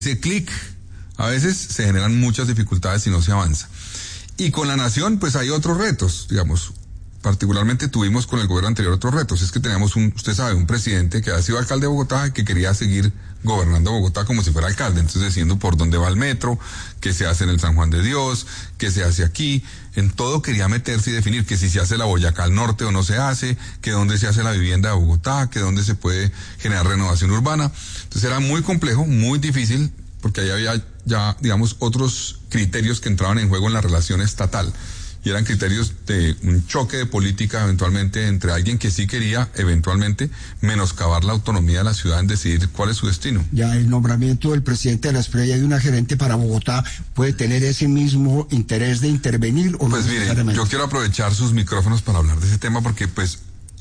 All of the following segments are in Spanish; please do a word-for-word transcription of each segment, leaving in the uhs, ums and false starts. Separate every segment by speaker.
Speaker 1: ese clic, a veces se generan muchas dificultades y no se avanza. Y con la nación, pues hay otros retos, digamos, particularmente tuvimos con el gobierno anterior otros retos, es que teníamos un, usted sabe, un presidente que ha sido alcalde de Bogotá y que quería seguir gobernando Bogotá como si fuera alcalde, entonces diciendo por dónde va el metro, qué se hace en el San Juan de Dios, qué se hace aquí, en todo quería meterse y definir que si se hace la Boyacá al norte o no se hace, que dónde se hace la vivienda de Bogotá, que dónde se puede generar renovación urbana. Entonces era muy complejo, muy difícil, porque ahí había ya, digamos, otros criterios que entraban en juego en la relación estatal. Y eran criterios de un choque de política eventualmente entre alguien que sí quería eventualmente menoscabar la autonomía de la ciudad en decidir cuál es su destino.
Speaker 2: Ya el nombramiento del presidente de la Espriella y de una gerente para Bogotá puede tener ese mismo interés de intervenir o no.
Speaker 1: Pues mire, yo quiero aprovechar sus micrófonos para hablar de ese tema porque pues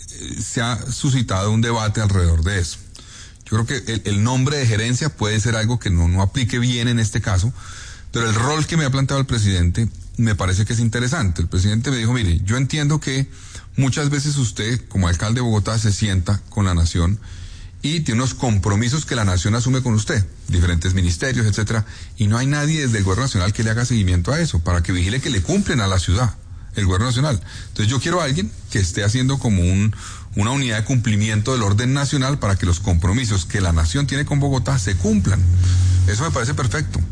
Speaker 1: se ha suscitado un debate alrededor de eso. Yo creo que el, el nombre de gerencia puede ser algo que no, no aplique bien en este caso, pero el rol que me ha planteado el presidente me parece que es interesante. El presidente me dijo, mire, yo entiendo que muchas veces usted, como alcalde de Bogotá, se sienta con la nación y tiene unos compromisos que la nación asume con usted, diferentes ministerios, etcétera, y no hay nadie desde el gobierno nacional que le haga seguimiento a eso, para que vigile que le cumplen a la ciudad, el gobierno nacional. Entonces yo quiero a alguien que esté haciendo como un, una unidad de cumplimiento del orden nacional para que los compromisos que la nación tiene con Bogotá se cumplan. Eso me parece perfecto.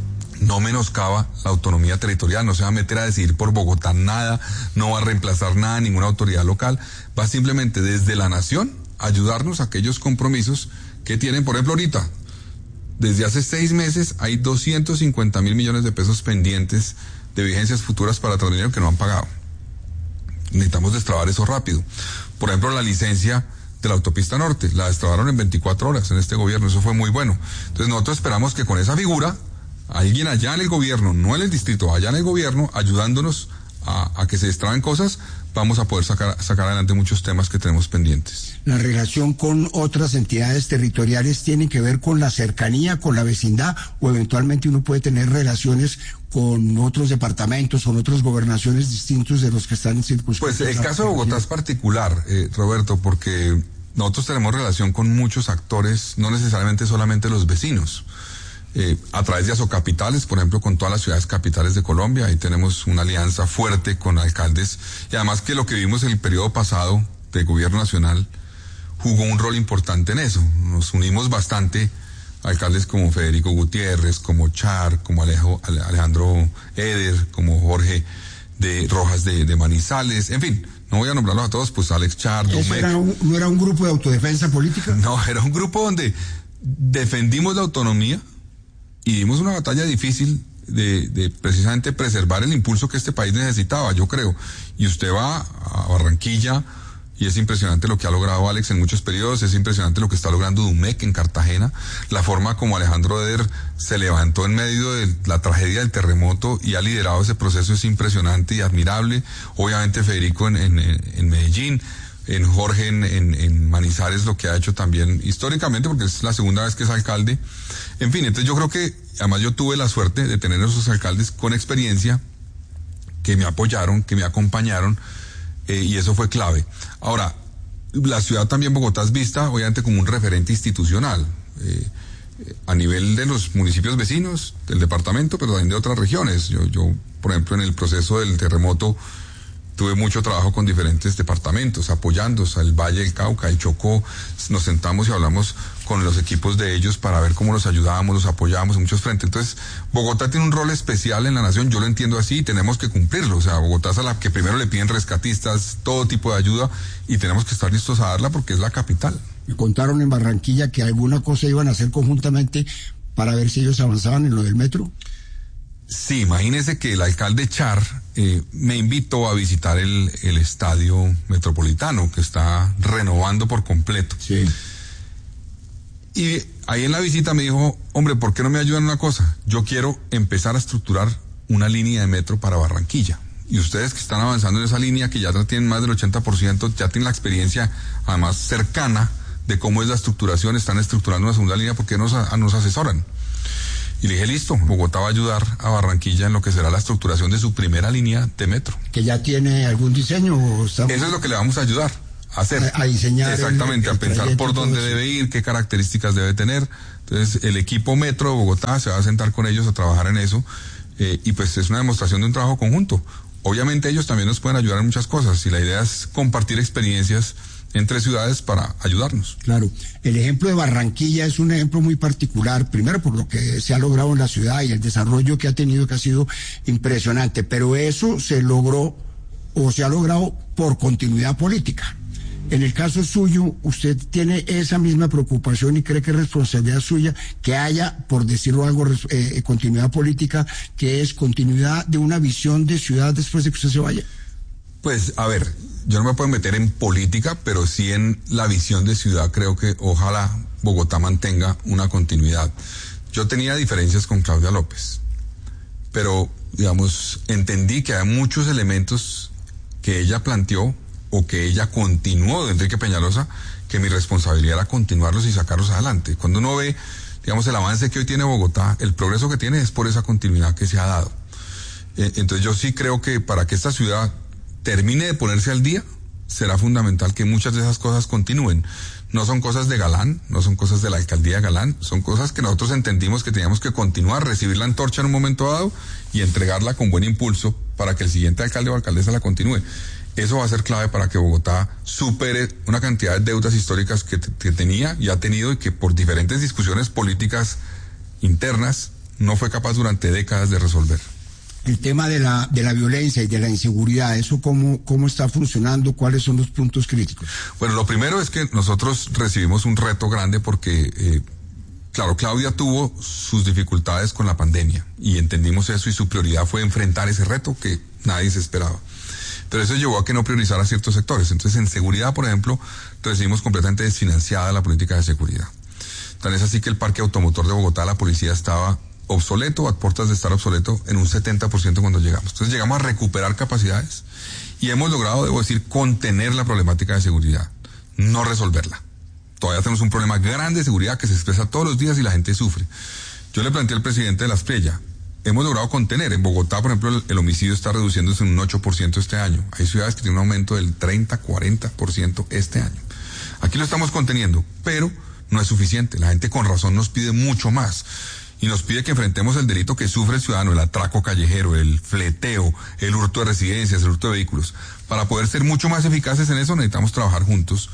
Speaker 1: No menoscaba la autonomía territorial, no se va a meter a decidir por Bogotá nada, no va a reemplazar nada, ninguna autoridad local, va simplemente desde la nación a ayudarnos a aquellos compromisos que tienen. Por ejemplo, ahorita, desde hace seis meses hay doscientos cincuenta mil millones de pesos pendientes de vigencias futuras para Transmilenio que no han pagado. Necesitamos destrabar eso rápido. Por ejemplo, la licencia de la autopista norte, la destrabaron en veinticuatro horas en este gobierno, eso fue muy bueno. Entonces nosotros esperamos que con esa figura alguien allá en el gobierno, no en el distrito, allá en el gobierno, ayudándonos a, a que se destraben cosas, vamos a poder sacar, sacar adelante muchos temas que tenemos pendientes.
Speaker 2: La relación con otras entidades territoriales tiene que ver con la cercanía, con la vecindad, o eventualmente uno puede tener relaciones con otros departamentos, con otras gobernaciones distintos de los que están en circunscripción.
Speaker 1: Pues el caso de Bogotá es particular, eh, Roberto, porque nosotros tenemos relación con muchos actores, no necesariamente solamente los vecinos. Eh, a través de Asocapitales, por ejemplo, con todas las ciudades capitales de Colombia, ahí tenemos una alianza fuerte con alcaldes, y además que lo que vimos en el periodo pasado del gobierno nacional jugó un rol importante en eso. Nos unimos bastante, alcaldes como Federico Gutiérrez, como Char, como Alejo, Alejandro Eder, como Jorge de Rojas de, de Manizales, en fin, no voy a nombrarlos a todos, pues Alex Char,
Speaker 2: ¿Eso era un, no era un grupo de autodefensa política?
Speaker 1: No, era un grupo donde defendimos la autonomía y dimos una batalla difícil de, de precisamente preservar el impulso que este país necesitaba, yo creo. Y usted va a Barranquilla y es impresionante lo que ha logrado Alex en muchos periodos, es impresionante lo que está logrando Dumec en Cartagena, la forma como Alejandro Eder se levantó en medio de la tragedia del terremoto y ha liderado ese proceso es impresionante y admirable. Obviamente Federico en, en, en Medellín, en Jorge en, en, en Manizales, lo que ha hecho también históricamente, porque es la segunda vez que es alcalde. En fin, entonces yo creo que, además yo tuve la suerte de tener esos alcaldes con experiencia, que me apoyaron, que me acompañaron, eh, y eso fue clave. Ahora, la ciudad también, Bogotá, es vista, obviamente, como un referente institucional, eh, a nivel de los municipios vecinos, del departamento, pero también de otras regiones. Yo, yo, por ejemplo, en el proceso del terremoto, tuve mucho trabajo con diferentes departamentos, apoyándose al Valle del Cauca, el Chocó, nos sentamos y hablamos con los equipos de ellos para ver cómo los ayudábamos, los apoyábamos en muchos frentes. Entonces, Bogotá tiene un rol especial en la nación, yo lo entiendo así y tenemos que cumplirlo. O sea, Bogotá es a la que primero le piden rescatistas, todo tipo de ayuda, y tenemos que estar listos a darla porque es la capital.
Speaker 2: Me contaron en Barranquilla que alguna cosa iban a hacer conjuntamente para ver si ellos avanzaban en lo del metro.
Speaker 1: Sí, imagínese que el alcalde Char eh, me invitó a visitar el, el estadio metropolitano que está renovando por completo.
Speaker 2: Sí.
Speaker 1: Y ahí en la visita me dijo, hombre, ¿por qué no me ayudan en una cosa? Yo quiero empezar a estructurar una línea de metro para Barranquilla. Y ustedes que están avanzando en esa línea, que ya tienen más del ochenta por ciento, ya tienen la experiencia además cercana de cómo es la estructuración, están estructurando una segunda línea, ¿por qué nos, a, nos asesoran? Y le dije, listo, Bogotá va a ayudar a Barranquilla en lo que será la estructuración de su primera línea de metro.
Speaker 2: ¿Que ya tiene algún diseño? O estamos...
Speaker 1: Eso es lo que le vamos a ayudar a hacer.
Speaker 2: A, a diseñar.
Speaker 1: Exactamente, el, el a pensar por dónde debe ir, qué características debe tener. Entonces, el equipo Metro de Bogotá se va a sentar con ellos a trabajar en eso, eh, y pues es una demostración de un trabajo conjunto. Obviamente ellos también nos pueden ayudar en muchas cosas, y la idea es compartir experiencias entre ciudades para ayudarnos.
Speaker 2: Claro, el ejemplo de Barranquilla es un ejemplo muy particular, primero por lo que se ha logrado en la ciudad y el desarrollo que ha tenido, que ha sido impresionante, pero eso se logró o se ha logrado por continuidad política. En el caso suyo, usted tiene esa misma preocupación y cree que es responsabilidad suya que haya, por decirlo algo, eh, continuidad política, que es continuidad de una visión de ciudad después de que usted se vaya.
Speaker 1: Pues, a ver, yo no me puedo meter en política, pero sí en la visión de ciudad. Creo que ojalá Bogotá mantenga una continuidad. Yo tenía diferencias con Claudia López, pero, digamos, entendí que hay muchos elementos que ella planteó o que ella continuó de Enrique Peñalosa, que mi responsabilidad era continuarlos y sacarlos adelante. Cuando uno ve, digamos, el avance que hoy tiene Bogotá, el progreso que tiene es por esa continuidad que se ha dado. Eh, entonces yo sí creo que para que esta ciudad termine de ponerse al día, será fundamental que muchas de esas cosas continúen. No son cosas de Galán, no son cosas de la alcaldía de Galán, son cosas que nosotros entendimos que teníamos que continuar, recibir la antorcha en un momento dado y entregarla con buen impulso para que el siguiente alcalde o alcaldesa la continúe. Eso va a ser clave para que Bogotá supere una cantidad de deudas históricas que, que tenía y ha tenido, y que por diferentes discusiones políticas internas no fue capaz durante décadas de resolver.
Speaker 2: El tema de la de la violencia y de la inseguridad, ¿eso cómo, cómo está funcionando? ¿Cuáles son los puntos críticos?
Speaker 1: Bueno, lo primero es que nosotros recibimos un reto grande porque, eh, claro, Claudia tuvo sus dificultades con la pandemia y entendimos eso, y su prioridad fue enfrentar ese reto que nadie se esperaba. Pero eso llevó a que no priorizara ciertos sectores. Entonces, en seguridad, por ejemplo, recibimos completamente desfinanciada la política de seguridad. Tan es así que el parque automotor de Bogotá, la policía, estaba obsoleto, a puertas de estar obsoleto, en un setenta por ciento cuando llegamos. Entonces, llegamos a recuperar capacidades y hemos logrado, debo decir, contener la problemática de seguridad, no resolverla. Todavía tenemos un problema grande de seguridad que se expresa todos los días y la gente sufre. Yo le planteé al presidente de la Espriella, hemos logrado contener. En Bogotá, por ejemplo, el, el homicidio está reduciéndose en un ocho por ciento este año. Hay ciudades que tienen un aumento del treinta, cuarenta por ciento este año. Aquí lo estamos conteniendo, pero no es suficiente. La gente con razón nos pide mucho más. Y nos pide que enfrentemos el delito que sufre el ciudadano, el atraco callejero, el fleteo, el hurto de residencias, el hurto de vehículos. Para poder ser mucho más eficaces en eso, necesitamos trabajar juntos.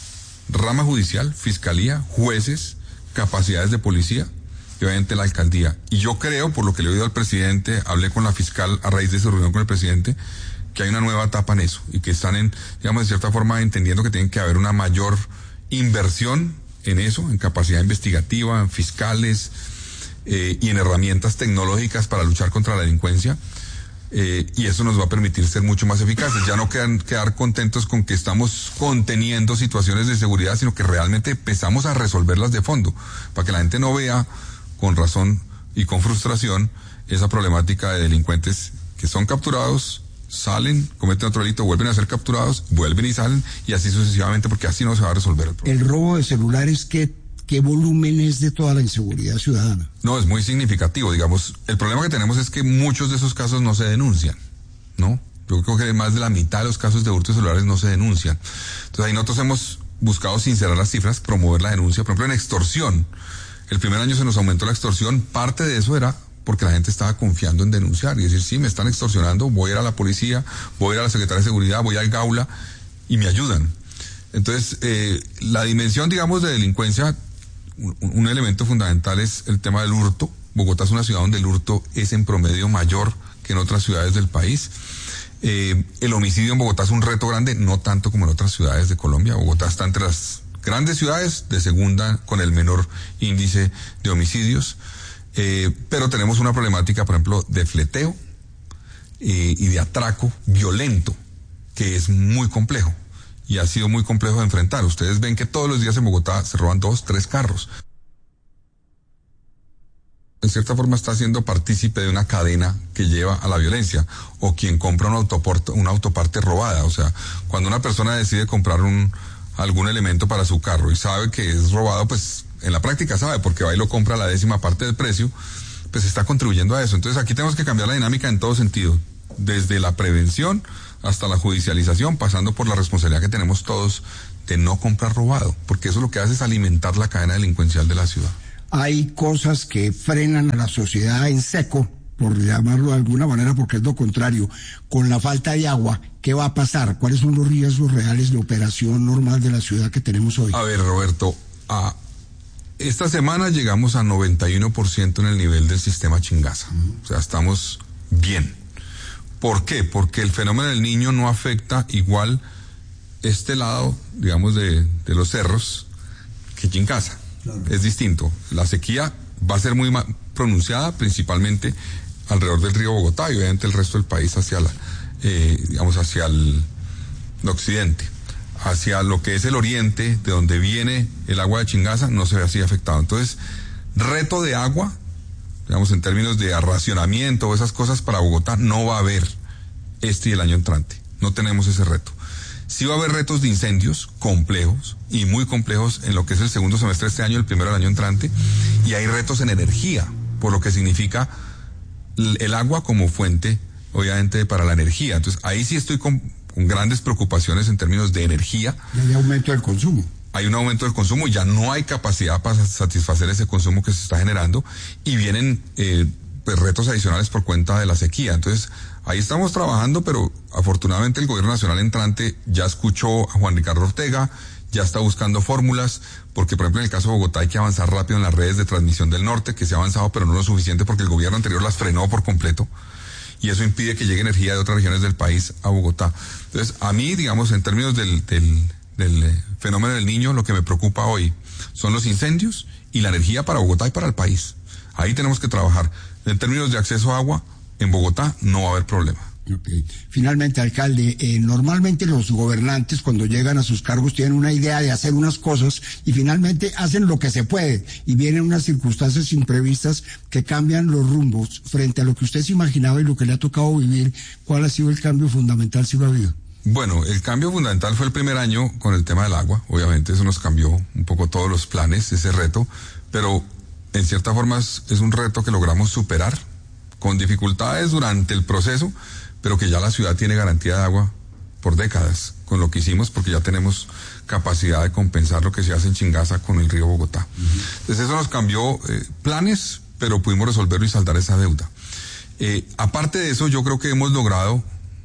Speaker 1: Rama judicial, fiscalía, jueces, capacidades de policía, y obviamente la alcaldía. Y yo creo, por lo que le he oído al presidente, hablé con la fiscal a raíz de su reunión con el presidente, que hay una nueva etapa en eso, y que están, en, digamos, de cierta forma entendiendo que tiene que haber una mayor inversión en eso, en capacidad investigativa, en fiscales, eh, y en herramientas tecnológicas para luchar contra la delincuencia, eh, y eso nos va a permitir ser mucho más eficaces. Ya no quedan, quedar contentos con que estamos conteniendo situaciones de seguridad, sino que realmente empezamos a resolverlas de fondo, para que la gente no vea con razón y con frustración esa problemática de delincuentes que son capturados, salen, cometen otro delito, vuelven a ser capturados, vuelven y salen, y así sucesivamente, porque así no se va a resolver el problema.
Speaker 2: ¿El robo de celulares qué, qué volumen es de toda la inseguridad ciudadana?
Speaker 1: No, es muy significativo, digamos. El problema que tenemos es que muchos de esos casos no se denuncian, ¿no? Yo creo que más de la mitad de los casos de hurto de celulares no se denuncian. Entonces ahí nosotros hemos buscado sincerar las cifras, promover la denuncia. Por ejemplo, en extorsión, el primer año se nos aumentó la extorsión. Parte de eso era porque la gente estaba confiando en denunciar y decir, sí, me están extorsionando, voy a ir a la policía, voy a ir a la Secretaría de Seguridad, voy al Gaula y me ayudan. Entonces, eh, la dimensión, digamos, de delincuencia, un, un elemento fundamental es el tema del hurto. Bogotá es una ciudad donde el hurto es en promedio mayor que en otras ciudades del país. Eh, el homicidio en Bogotá es un reto grande, no tanto como en otras ciudades de Colombia. Bogotá está entre las grandes ciudades de segunda con el menor índice de homicidios, eh, pero tenemos una problemática, por ejemplo, de fleteo eh, y de atraco violento, que es muy complejo y ha sido muy complejo de enfrentar. Ustedes ven que todos los días en Bogotá se roban dos, tres carros. En cierta forma está siendo partícipe de una cadena que lleva a la violencia, o quien compra un autoporte, una autoparte robada. O sea, cuando una persona decide comprar un algún elemento para su carro y sabe que es robado, pues en la práctica sabe, porque va y lo compra a la décima parte del precio, pues está contribuyendo a eso. Entonces aquí tenemos que cambiar la dinámica en todo sentido, desde la prevención hasta la judicialización, pasando por la responsabilidad que tenemos todos de no comprar robado, porque eso lo que hace es alimentar la cadena delincuencial de la ciudad.
Speaker 2: hay cosas que frenan a la sociedad en seco, por llamarlo de alguna manera, porque es lo contrario. Con la falta de agua, ¿qué va a pasar? ¿Cuáles son los riesgos reales de operación normal de la ciudad que tenemos hoy?
Speaker 1: A ver, Roberto, a esta semana llegamos a noventa y uno por ciento en el nivel del sistema Chingaza. Uh-huh. O sea, estamos bien. ¿Por qué? Porque el fenómeno del Niño no afecta igual este lado, digamos, de, de los cerros que Chingaza. Claro. Es distinto. La sequía va a ser muy ma- pronunciada, principalmente alrededor del río Bogotá y obviamente el resto del país hacia la, eh, digamos, hacia el, el occidente. Hacia lo que es el oriente, de donde viene el agua de Chingaza, no se ve así afectado. Entonces, reto de agua, digamos, en términos de racionamiento o esas cosas para Bogotá, no va a haber este y el año entrante. No tenemos ese reto. Sí va a haber retos de incendios complejos y muy complejos en lo que es el segundo semestre de este año, el primero del año entrante, y hay retos en energía, por lo que significa el agua como fuente, obviamente, para la energía. Entonces, ahí sí estoy con, con grandes preocupaciones en términos de energía.
Speaker 2: Y hay aumento del consumo.
Speaker 1: Hay un aumento del consumo, ya no hay capacidad para satisfacer ese consumo que se está generando, y vienen eh, pues, retos adicionales por cuenta de la sequía. Entonces, ahí estamos trabajando, pero afortunadamente el gobierno nacional entrante ya escuchó a Juan Ricardo Ortega, ya está buscando fórmulas, porque por ejemplo en el caso de Bogotá hay que avanzar rápido en las redes de transmisión del norte, que se ha avanzado pero no lo suficiente porque el gobierno anterior las frenó por completo, y eso impide que llegue energía de otras regiones del país a Bogotá. Entonces, a mí, digamos, en términos del, del, del fenómeno del Niño, lo que me preocupa hoy son los incendios y la energía para Bogotá y para el país. Ahí tenemos que trabajar. En términos de acceso a agua, en Bogotá no va a haber problema.
Speaker 2: Okay. Finalmente, alcalde, eh, normalmente los gobernantes cuando llegan a sus cargos tienen una idea de hacer unas cosas y finalmente hacen lo que se puede y vienen unas circunstancias imprevistas que cambian los rumbos frente a lo que usted se imaginaba y lo que le ha tocado vivir. ¿Cuál ha sido el cambio fundamental si lo ha habido?
Speaker 1: Bueno, el cambio fundamental fue el primer año con el tema del agua. Obviamente eso nos cambió un poco todos los planes, ese reto, pero en cierta forma es, es un reto que logramos superar con dificultades durante el proceso, pero que ya la ciudad tiene garantía de agua por décadas con lo que hicimos, porque ya tenemos capacidad de compensar lo que se hace en Chingaza con el río Bogotá. Uh-huh. Entonces eso nos cambió eh, planes, pero pudimos resolverlo y saldar esa deuda. Eh, aparte de eso, yo creo que hemos logrado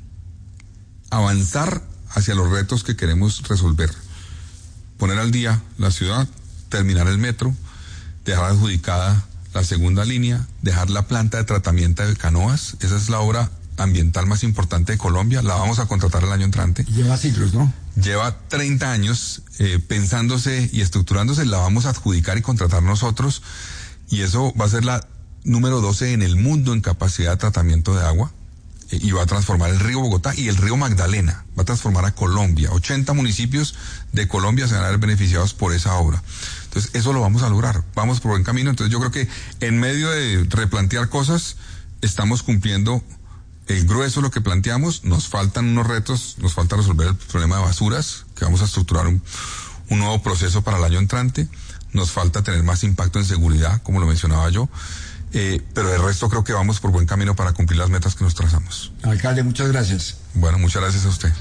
Speaker 1: avanzar hacia los retos que queremos resolver. Poner al día la ciudad, terminar el metro, dejar adjudicada la segunda línea, dejar la planta de tratamiento de canoas. Esa es la obra ambiental más importante de Colombia, la vamos a contratar el año entrante.
Speaker 2: Lleva siglos, ¿no?
Speaker 1: Lleva treinta años eh, pensándose y estructurándose, la vamos a adjudicar y contratar nosotros, y eso va a ser la número doce en el mundo en capacidad de tratamiento de agua, eh, y va a transformar el río Bogotá y el río Magdalena, va a transformar a Colombia. ochenta municipios de Colombia se van a ver beneficiados por esa obra. Entonces, eso lo vamos a lograr, vamos por buen camino. Entonces, yo creo que en medio de replantear cosas, estamos cumpliendo el grueso de lo que planteamos. Nos faltan unos retos, nos falta resolver el problema de basuras, que vamos a estructurar un, un nuevo proceso para el año entrante. Nos falta tener más impacto en seguridad, como lo mencionaba yo, eh, pero el resto creo que vamos por buen camino para cumplir las metas que nos trazamos.
Speaker 2: Alcalde, muchas gracias.
Speaker 1: Bueno, muchas gracias a usted.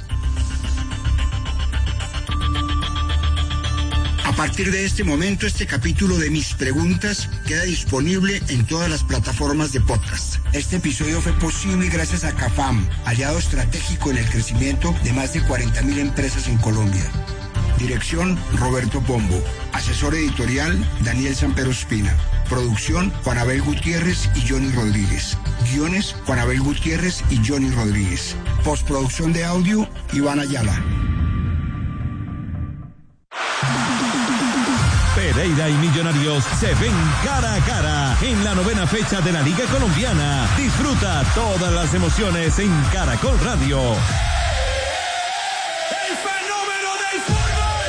Speaker 2: A partir de este momento, este capítulo de Mis Preguntas queda disponible en todas las plataformas de podcast. Este episodio fue posible gracias a CAFAM, aliado estratégico en el crecimiento de más de cuarenta mil empresas en Colombia. Dirección, Roberto Pombo. Asesor editorial, Daniel Sampero Espina. Producción, Juan Abel Gutiérrez y Johnny Rodríguez. Guiones, Juan Abel Gutiérrez y Johnny Rodríguez. Postproducción de audio, Iván Ayala.
Speaker 3: Pereira y Millonarios se ven cara a cara en la novena fecha de la Liga Colombiana. Disfruta todas las emociones en Caracol Radio.
Speaker 4: ¡El fenómeno del fútbol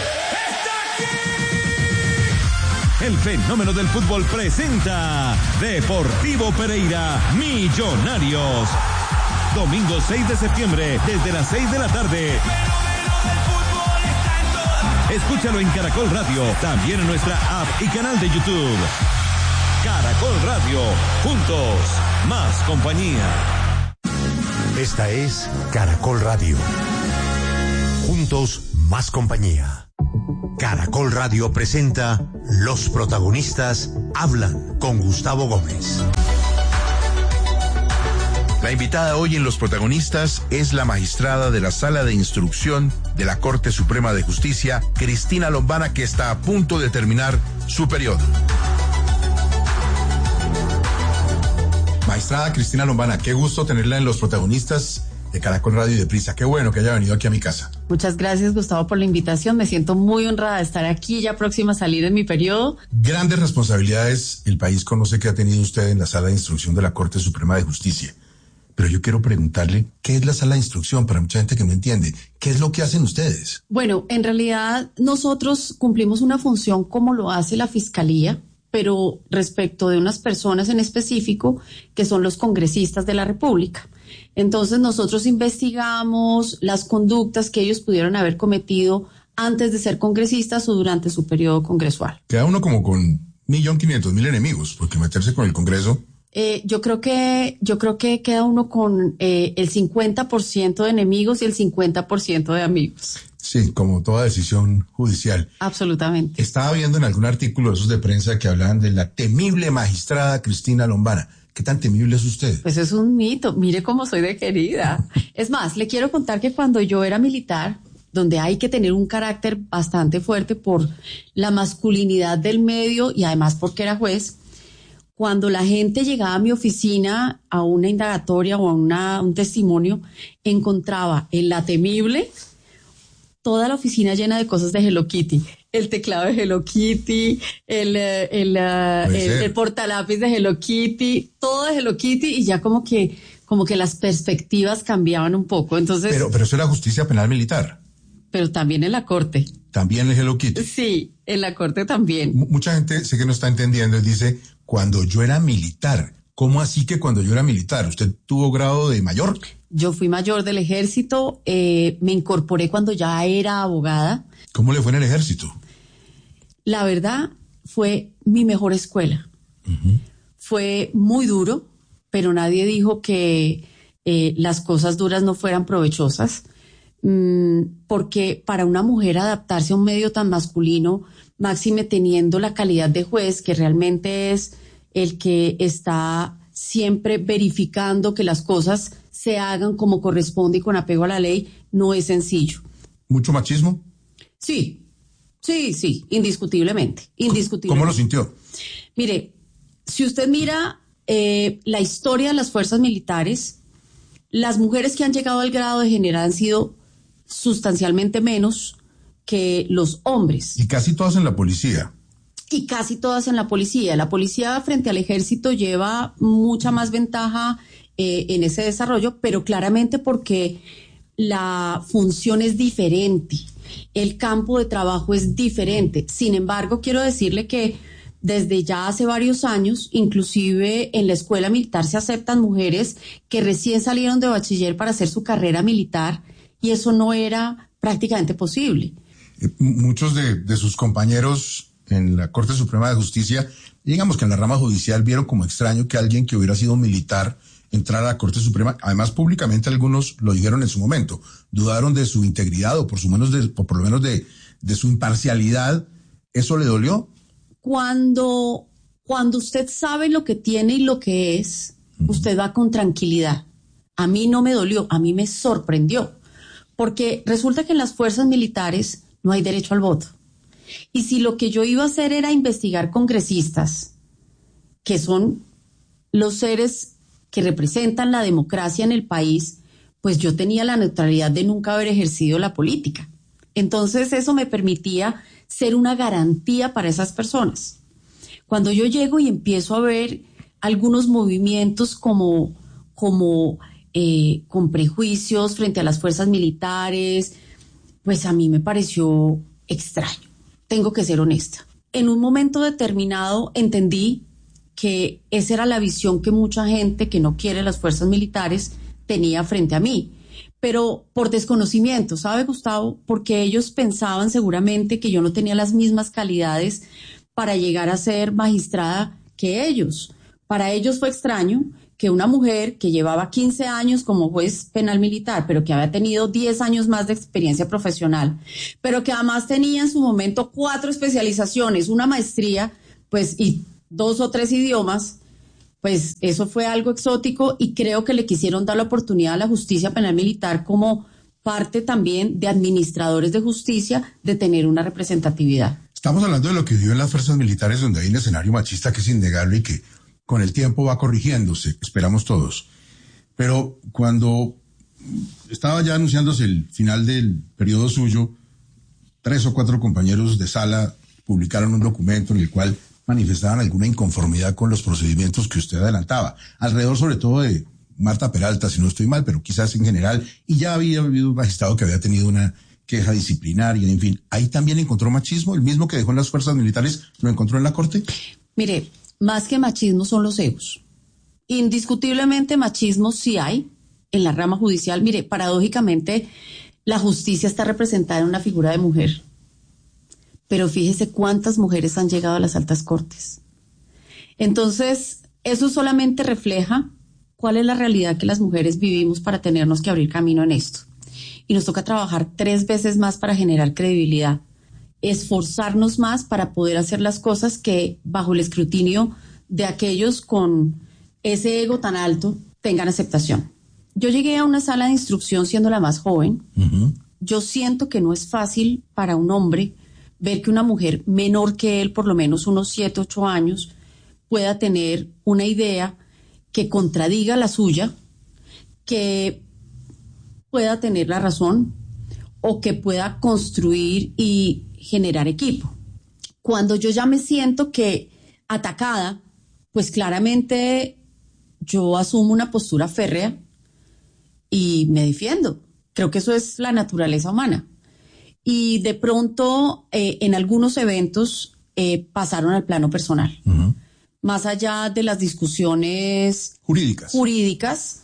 Speaker 4: está aquí!
Speaker 3: El fenómeno del fútbol presenta Deportivo Pereira Millonarios. Domingo seis de septiembre desde las seis de la tarde. Escúchalo en Caracol Radio, también en nuestra app y canal de YouTube. Caracol Radio, juntos, más compañía.
Speaker 5: Esta es Caracol Radio. Juntos, más compañía. Caracol Radio presenta Los protagonistas hablan con Gustavo Gómez.
Speaker 6: La invitada hoy en Los protagonistas es la magistrada de la Sala de Instrucción de la Corte Suprema de Justicia, Cristina Lombana, que está a punto de terminar su periodo. Magistrada Cristina Lombana, qué gusto tenerla en Los protagonistas de Caracol Radio y de Prisa. Qué bueno que haya venido aquí a mi casa.
Speaker 7: Muchas gracias, Gustavo, por la invitación. Me siento muy honrada de estar aquí, ya próxima a salir en mi periodo.
Speaker 6: Grandes responsabilidades el país conoce que ha tenido usted en la Sala de Instrucción de la Corte Suprema de Justicia. Pero yo quiero preguntarle, ¿qué es la Sala de Instrucción? Para mucha gente que no entiende, ¿qué es lo que hacen ustedes?
Speaker 7: Bueno, en realidad nosotros cumplimos una función como lo hace la Fiscalía, pero respecto de unas personas en específico que son los congresistas de la República. Entonces nosotros investigamos las conductas que ellos pudieron haber cometido antes de ser congresistas o durante su periodo congresual.
Speaker 6: Queda uno como con un millón quinientos mil enemigos, porque meterse con el Congreso...
Speaker 7: Eh, yo creo que yo creo que queda uno con eh, el cincuenta por ciento de enemigos y el cincuenta por ciento de amigos.
Speaker 6: Sí, como toda decisión judicial.
Speaker 7: Absolutamente.
Speaker 6: Estaba viendo en algún artículo de esos de prensa que hablaban de la temible magistrada Cristina Lombana. ¿Qué tan temible es usted?
Speaker 7: Pues es un mito. Mire cómo soy de querida. Es más, le quiero contar que cuando yo era militar, donde hay que tener un carácter bastante fuerte por la masculinidad del medio y además porque era juez, cuando la gente llegaba a mi oficina a una indagatoria o a una, un testimonio, encontraba en la temible toda la oficina llena de cosas de Hello Kitty. El teclado de Hello Kitty, el, el, el, el, el portalápiz de Hello Kitty, todo de Hello Kitty, y ya como que, como que las perspectivas cambiaban un poco. Entonces,
Speaker 6: pero, pero eso era justicia penal militar.
Speaker 7: Pero también en la corte.
Speaker 6: También el Hello Kitty.
Speaker 7: Sí, en la corte también.
Speaker 6: M- mucha gente sé que no está entendiendo y dice, cuando yo era militar. ¿Cómo así que cuando yo era militar? ¿Usted tuvo grado de mayor?
Speaker 7: Yo fui mayor del ejército, eh, me incorporé cuando ya era abogada.
Speaker 6: ¿Cómo le fue en el ejército?
Speaker 7: La verdad, fue mi mejor escuela. Uh-huh. Fue muy duro, pero nadie dijo que eh, las cosas duras no fueran provechosas, mm, porque para una mujer adaptarse a un medio tan masculino, máxime teniendo la calidad de juez, que realmente es el que está siempre verificando que las cosas se hagan como corresponde y con apego a la ley, no es sencillo.
Speaker 6: ¿Mucho machismo?
Speaker 7: Sí, sí, sí, indiscutiblemente, indiscutiblemente.
Speaker 6: ¿Cómo lo sintió?
Speaker 7: Mire, si usted mira eh, la historia de las fuerzas militares, las mujeres que han llegado al grado de general han sido sustancialmente menos que los hombres.
Speaker 6: Y casi todas en la policía.
Speaker 7: Y casi todas en la policía. La policía frente al ejército lleva mucha más ventaja eh, en ese desarrollo, pero claramente porque la función es diferente, el campo de trabajo es diferente. Sin embargo, quiero decirle que desde ya hace varios años, inclusive en la escuela militar se aceptan mujeres que recién salieron de bachiller para hacer su carrera militar, y eso no era prácticamente posible.
Speaker 6: Eh, muchos de, de sus compañeros en la Corte Suprema de Justicia, digamos que en la rama judicial, vieron como extraño que alguien que hubiera sido militar entrara a la Corte Suprema. Además, públicamente algunos lo dijeron en su momento, dudaron de su integridad o por, su menos de, o por lo menos de, de su imparcialidad. ¿Eso le dolió?
Speaker 7: Cuando, cuando usted sabe lo que tiene y lo que es, uh-huh, usted va con tranquilidad. A mí no me dolió, a mí me sorprendió, porque resulta que en las fuerzas militares no hay derecho al voto. Y si lo que yo iba a hacer era investigar congresistas, que son los seres que representan la democracia en el país, pues yo tenía la neutralidad de nunca haber ejercido la política. Entonces eso me permitía ser una garantía para esas personas. Cuando yo llego y empiezo a ver algunos movimientos como, como eh, con prejuicios frente a las fuerzas militares, pues a mí me pareció extraño. Tengo que ser honesta. En un momento determinado entendí que esa era la visión que mucha gente que no quiere las fuerzas militares tenía frente a mí. Pero por desconocimiento, ¿sabe, Gustavo? Porque ellos pensaban seguramente que yo no tenía las mismas calidades para llegar a ser magistrada que ellos. Para ellos fue extraño que una mujer que llevaba quince años como juez penal militar, pero que había tenido diez años más de experiencia profesional, pero que además tenía en su momento cuatro especializaciones, una maestría, pues, y dos o tres idiomas, pues eso fue algo exótico y creo que le quisieron dar la oportunidad a la justicia penal militar como parte también de administradores de justicia de tener una representatividad.
Speaker 6: Estamos hablando de lo que vivió en las fuerzas militares, donde hay un escenario machista que es innegable y que con el tiempo va corrigiéndose, esperamos todos. Pero cuando estaba ya anunciándose el final del periodo suyo, tres o cuatro compañeros de sala publicaron un documento en el cual manifestaban alguna inconformidad con los procedimientos que usted adelantaba, alrededor sobre todo de Marta Peralta, si no estoy mal, pero quizás en general, y ya había habido un magistrado que había tenido una queja disciplinaria, en fin. ¿Ahí también encontró machismo? ¿El mismo que dejó en las fuerzas militares lo encontró en la corte?
Speaker 7: Mire, más que machismo son los egos. Indiscutiblemente machismo sí hay en la rama judicial. Mire, paradójicamente la justicia está representada en una figura de mujer. Pero fíjese cuántas mujeres han llegado a las altas cortes. Entonces, eso solamente refleja cuál es la realidad que las mujeres vivimos para tenernos que abrir camino en esto. Y nos toca trabajar tres veces más para generar credibilidad, esforzarnos más para poder hacer las cosas que bajo el escrutinio de aquellos con ese ego tan alto tengan aceptación. Yo llegué a una sala de instrucción siendo la más joven. Uh-huh. Yo siento que no es fácil para un hombre ver que una mujer menor que él, por lo menos unos siete, ocho años, pueda tener una idea que contradiga la suya, que pueda tener la razón o que pueda construir y generar equipo. Cuando yo ya me siento que atacada, pues claramente yo asumo una postura férrea y me defiendo. Creo que eso es la naturaleza humana. Y de pronto, eh, en algunos eventos eh, pasaron al plano personal. Uh-huh. Más allá de las discusiones
Speaker 6: jurídicas.
Speaker 7: jurídicas,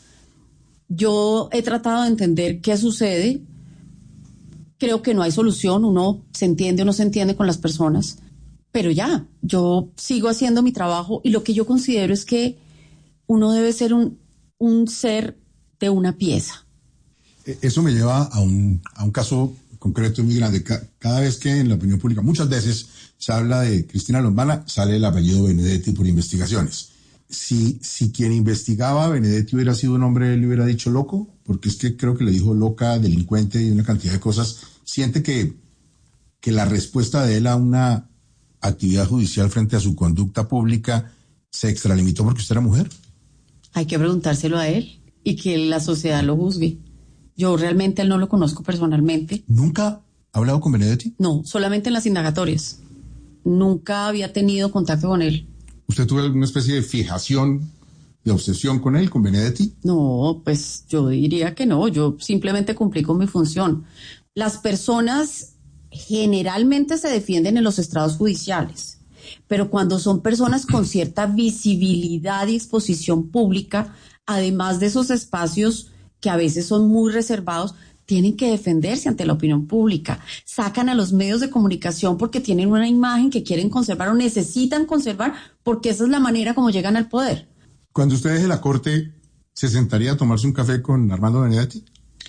Speaker 7: yo he tratado de entender qué sucede. Creo que no hay solución, uno se entiende o no se entiende con las personas, pero ya, yo sigo haciendo mi trabajo y lo que yo considero es que uno debe ser un, un ser de una pieza.
Speaker 6: Eso me lleva a un, a un caso concreto muy grande. Cada vez que en la opinión pública, muchas veces se habla de Cristina Lombana, sale el apellido Benedetti por investigaciones. Si, si quien investigaba a Benedetti hubiera sido un hombre, él le hubiera dicho loco, porque es que creo que le dijo loca, delincuente y una cantidad de cosas. ¿Siente que, que la respuesta de él a una actividad judicial frente a su conducta pública se extralimitó porque usted era mujer?
Speaker 7: Hay que preguntárselo a él y que la sociedad lo juzgue. Yo realmente a él no lo conozco personalmente.
Speaker 6: ¿Nunca ha hablado con Benedetti?
Speaker 7: No, solamente en las indagatorias. Nunca había tenido contacto con él.
Speaker 6: ¿Usted tuvo alguna especie de fijación, de obsesión con él, con Benedetti?
Speaker 7: No, pues yo diría que no. Yo simplemente cumplí con mi función. Las personas generalmente se defienden en los estrados judiciales, pero cuando son personas con cierta visibilidad y exposición pública, además de esos espacios que a veces son muy reservados, tienen que defenderse ante la opinión pública. Sacan a los medios de comunicación porque tienen una imagen que quieren conservar o necesitan conservar, porque esa es la manera como llegan al poder.
Speaker 6: Cuando usted deje la corte, ¿se sentaría a tomarse un café con Armando Benedetti?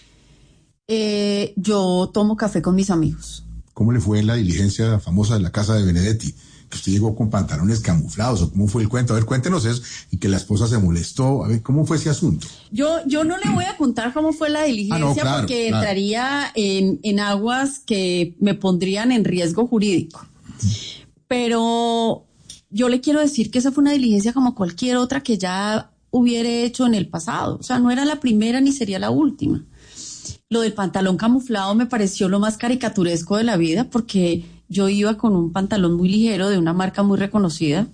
Speaker 7: Eh, yo tomo café con mis amigos.
Speaker 6: ¿Cómo le fue en la diligencia famosa de la casa de Benedetti? Que usted llegó con pantalones camuflados, ¿o cómo fue el cuento? A ver, cuéntenos eso, y que la esposa se molestó. A ver, ¿cómo fue ese asunto?
Speaker 7: Yo, yo no le voy a contar cómo fue la diligencia, ah, no, claro, porque claro. entraría en, en aguas que me pondrían en riesgo jurídico. Pero yo le quiero decir que esa fue una diligencia como cualquier otra que ya hubiera hecho en el pasado. O sea, no era la primera ni sería la última. Lo del pantalón camuflado me pareció lo más caricaturesco de la vida, porque yo iba con un pantalón muy ligero de una marca muy reconocida,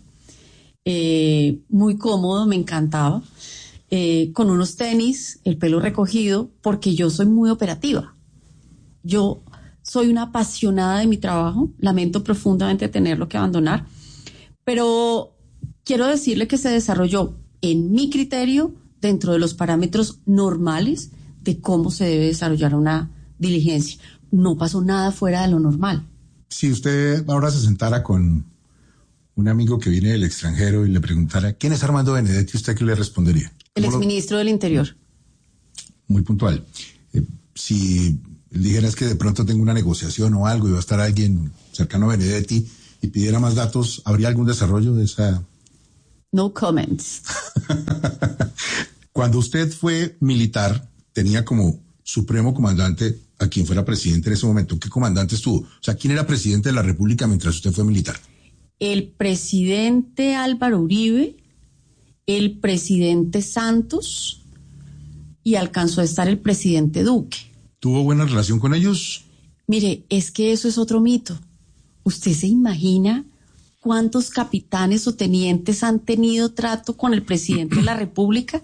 Speaker 7: eh, muy cómodo, me encantaba, eh, con unos tenis, el pelo recogido, porque yo soy muy operativa. Yo soy una apasionada de mi trabajo, lamento profundamente tenerlo que abandonar, pero quiero decirle que se desarrolló en mi criterio dentro de los parámetros normales de cómo se debe desarrollar una diligencia. No pasó nada fuera de lo normal.
Speaker 6: Si usted ahora se sentara con un amigo que viene del extranjero y le preguntara quién es Armando Benedetti, ¿usted qué le respondería?
Speaker 7: El
Speaker 6: ¿Cómo lo-
Speaker 7: exministro del Interior.
Speaker 6: Muy puntual. Eh, si dijera es que de pronto tengo una negociación o algo y va a estar alguien cercano a Benedetti y pidiera más datos, ¿habría algún desarrollo de esa?
Speaker 7: No comments.
Speaker 6: Cuando usted fue militar, tenía como supremo comandante a quien fuera presidente en ese momento. ¿Qué comandante estuvo? O sea, ¿quién era presidente de la República mientras usted fue militar?
Speaker 7: El presidente Álvaro Uribe, el presidente Santos y alcanzó a estar el presidente Duque.
Speaker 6: ¿Tuvo buena relación con ellos?
Speaker 7: Mire, es que eso es otro mito. ¿Usted se imagina cuántos capitanes o tenientes han tenido trato con el presidente de la República?